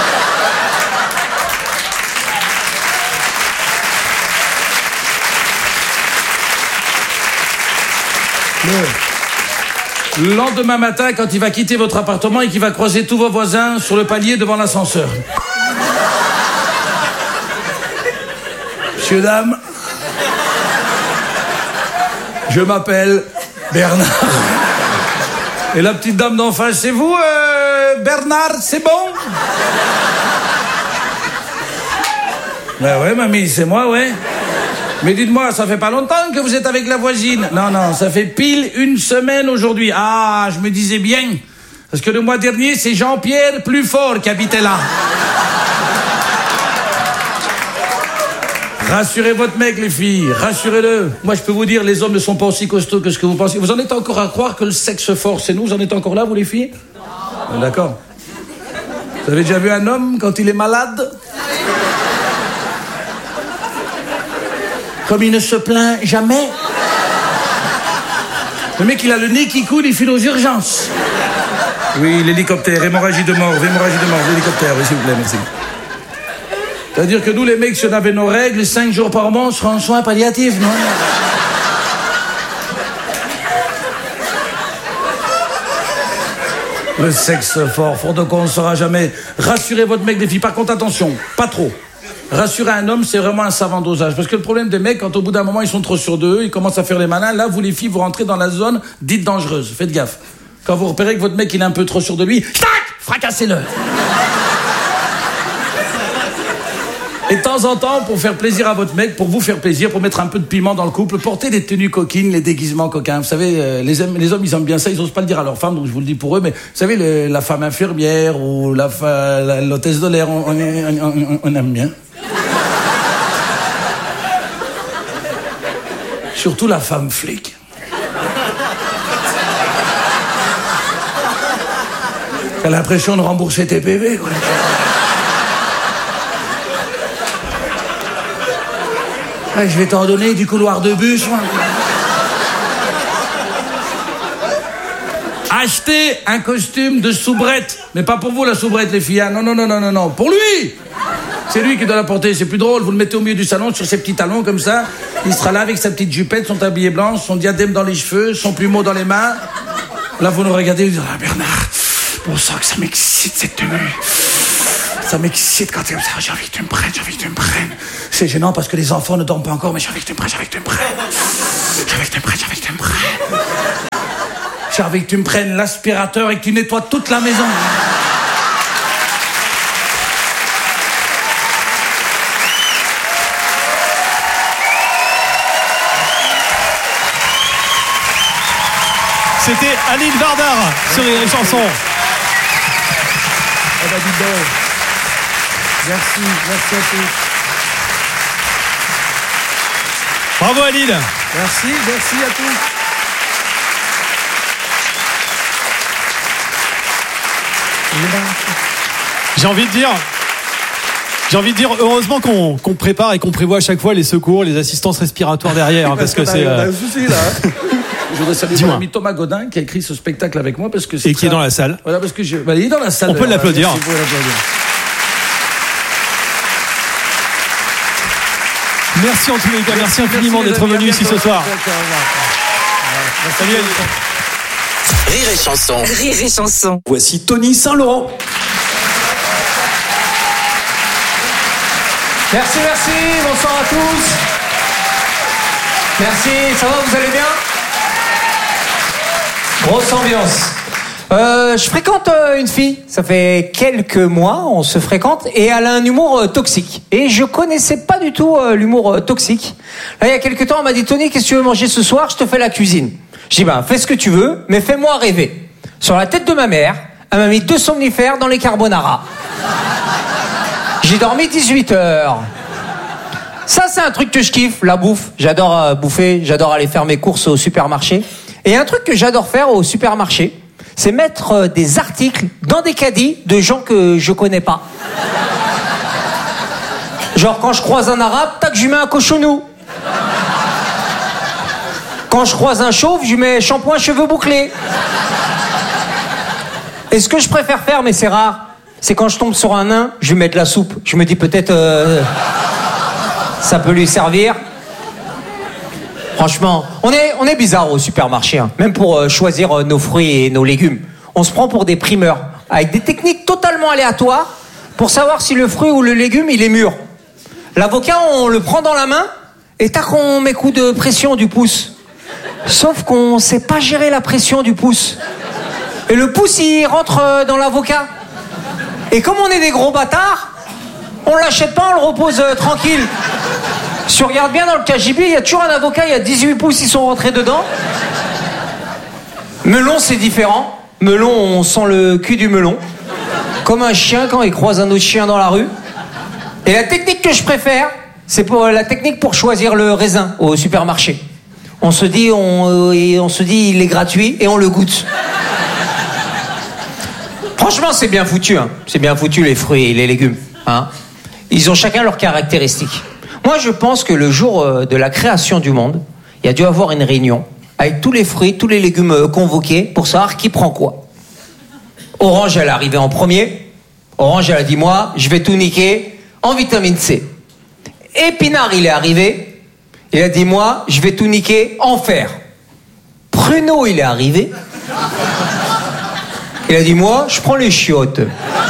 Le lendemain matin, quand il va quitter votre appartement et qu'il va croiser tous vos voisins sur le palier devant l'ascenseur. Messieurs, dames, je m'appelle Bernard. Et la petite dame d'en face, c'est vous, Bernard, c'est bon? Ben ouais, mamie, c'est moi, ouais. Mais dites-moi, ça fait pas longtemps que vous êtes avec la voisine? Non, ça fait pile une semaine aujourd'hui. Ah, je me disais bien. Parce que le mois dernier, c'est Jean-Pierre Plusfort qui habitait là. Rassurez votre mec, les filles. Rassurez-le. Moi, je peux vous dire, les hommes ne sont pas aussi costauds que ce que vous pensez. Vous en êtes encore à croire que le sexe fort, c'est nous? Vous en êtes encore là, vous, les filles? Non. D'accord. Vous avez déjà vu un homme quand il est malade? Comme il ne se plaint jamais. Le mec, il a le nez qui coule, il file aux urgences. Oui, l'hélicoptère, hémorragie de mort, l'hélicoptère, oui, s'il vous plaît, merci. C'est-à-dire que nous, les mecs, si on avait nos règles, 5 jours par mois, on serait en soins palliatifs, non? Le sexe fort de quoi on ne saura jamais. Rassurez votre mec, les filles. Par contre, attention, pas trop. Rassurer un homme, c'est vraiment un savant dosage. Parce que le problème des mecs, quand au bout d'un moment, ils sont trop sûrs d'eux, ils commencent à faire les malins. Là, vous, les filles, vous rentrez dans la zone dite dangereuse. Faites gaffe. Quand vous repérez que votre mec, il est un peu trop sûr de lui, tac, fracassez-le. Et de temps en temps, pour faire plaisir à votre mec, pour vous faire plaisir, pour mettre un peu de piment dans le couple, portez des tenues coquines, les déguisements coquins. Vous savez, les hommes, ils aiment bien ça, ils osent pas le dire à leurs femmes, donc je vous le dis pour eux, mais vous savez, la femme infirmière ou l'hôtesse de l'air, on aime bien. Surtout la femme flic. T'as l'impression de rembourser tes PV, quoi. Ah, je vais t'en donner du couloir de bus, moi. Achetez un costume de soubrette. Mais pas pour vous, la soubrette, les filles. Non. Pour lui! C'est lui qui doit la porter, c'est plus drôle. Vous le mettez au milieu du salon sur ses petits talons, comme ça. Il sera là avec sa petite jupette, son tablier blanc, son diadème dans les cheveux, son plumeau dans les mains. Là, vous nous regardez, vous dites, ah, Bernard, bon sang que ça m'excite, cette tenue. Ça m'excite quand tu es comme ça. J'ai envie que tu me prennes. C'est gênant parce que les enfants ne dorment pas encore, mais j'ai envie que tu me prennes. J'ai envie que tu me prennes l'aspirateur et que tu nettoies toute la maison. C'était Aline Vardar sur Rire et Chanson. Eh ben, dis donc. Merci à tous. Bravo Aline. Merci à tous. J'ai envie de dire heureusement qu'on prépare et qu'on prévoit à chaque fois les secours, les assistances respiratoires derrière, parce que c'est. un souci là. Je voudrais saluer mon ami Thomas Godin qui a écrit ce spectacle avec moi parce que c'est. Et qui est dans la salle. Voilà, parce que il est dans la salle. On peut l'applaudir. Merci, vous pouvez l'applaudir. Merci en tous les cas, merci infiniment d'être venu ici ce soir. Salut Aline. Rire et Chanson. Rire et Chanson. Voici Tony Saint-Laurent. Merci, bonsoir à tous. Merci, ça va, vous allez bien? Grosse ambiance. Je fréquente une fille, ça fait quelques mois, on se fréquente, et elle a un humour toxique. Et je connaissais pas du tout l'humour toxique. Là, il y a quelques temps, elle m'a dit, Tony, qu'est-ce que tu veux manger ce soir? Je te fais la cuisine. Je dis, fais ce que tu veux, mais fais-moi rêver. Sur la tête de ma mère, elle m'a mis 2 somnifères dans les carbonara. J'ai dormi 18 heures. Ça, c'est un truc que je kiffe, la bouffe. J'adore bouffer, j'adore aller faire mes courses au supermarché. Et un truc que j'adore faire au supermarché, c'est mettre des articles dans des caddies de gens que je connais pas. Genre, quand je croise un arabe, tac, je lui mets un cochonou. Quand je croise un chauve, je lui mets shampoing cheveux bouclés. Et ce que je préfère faire, mais c'est rare, c'est quand je tombe sur un nain, je lui mets de la soupe. Je me dis peut-être ça peut lui servir. Franchement, on est bizarre au supermarché, hein. Même pour choisir nos fruits et nos légumes. On se prend pour des primeurs, avec des techniques totalement aléatoires pour savoir si le fruit ou le légume, il est mûr. L'avocat, on le prend dans la main et tac, on met coup de pression du pouce. Sauf qu'on sait pas gérer la pression du pouce. Et le pouce, il rentre dans l'avocat. Et comme on est des gros bâtards, on l'achète pas, on le repose tranquille. Si tu regardes bien dans le KGB, il y a toujours un avocat, il y a 18 pouces, ils sont rentrés dedans. Melon, c'est différent. Melon, on sent le cul du melon. Comme un chien quand il croise un autre chien dans la rue. Et la technique que je préfère, c'est la technique pour choisir le raisin au supermarché. On se dit, il est gratuit et on le goûte. Franchement, c'est bien foutu, hein. C'est bien foutu, les fruits et les légumes, hein. Ils ont chacun leurs caractéristiques. Moi, je pense que le jour de la création du monde, il y a dû avoir une réunion avec tous les fruits, tous les légumes convoqués pour savoir qui prend quoi. Orange, elle est arrivée en premier. Orange, elle a dit, moi, je vais tout niquer en vitamine C. Épinard, il est arrivé. Il a dit, moi, je vais tout niquer en fer. Pruneau, il est arrivé. Il a dit, moi, je prends les chiottes.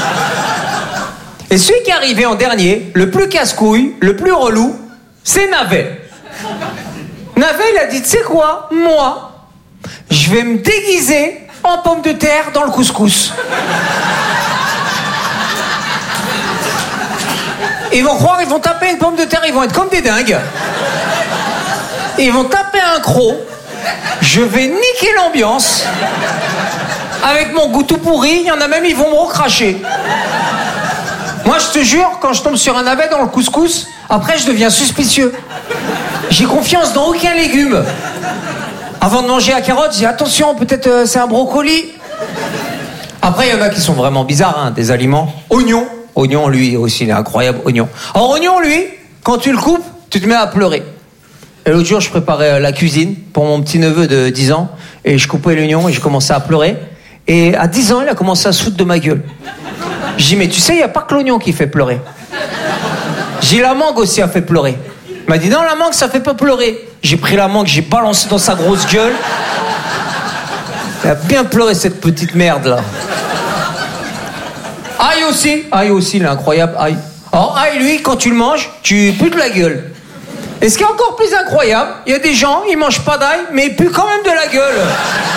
Et celui qui est arrivé en dernier, le plus casse-couille, le plus relou, c'est Navet. Navet, il a dit, tu sais quoi, moi, je vais me déguiser en pomme de terre dans le couscous. Ils vont croire, ils vont taper une pomme de terre, ils vont être comme des dingues. Ils vont taper un croc. Je vais niquer l'ambiance. Avec mon goût tout pourri, il y en a même, ils vont me recracher. Moi, je te jure, quand je tombe sur un navet dans le couscous, après, je deviens suspicieux. J'ai confiance dans aucun légume. Avant de manger la carotte, je dis attention, peut-être c'est un brocoli. Après, il y en a qui sont vraiment bizarres, hein, des aliments. Oignon. Oignon, lui aussi, il est incroyable, oignon. Alors, oignon, lui, quand tu le coupes, tu te mets à pleurer. Et l'autre jour, je préparais la cuisine pour mon petit-neveu de 10 ans. Et je coupais l'oignon et je commençais à pleurer. Et à 10 ans, il a commencé à se foutre de ma gueule. J'ai dit, mais tu sais, il n'y a pas que l'oignon qui fait pleurer. J'ai dit, la mangue aussi a fait pleurer. Il m'a dit, non, la mangue, ça fait pas pleurer. J'ai pris la mangue, j'ai balancé dans sa grosse gueule. Il a bien pleuré, cette petite merde, là. Ail aussi, il est incroyable, ail. Alors, ail, lui, quand tu le manges, tu pues de la gueule. Et ce qui est encore plus incroyable, il y a des gens, ils mangent pas d'ail, mais ils puent quand même de la gueule.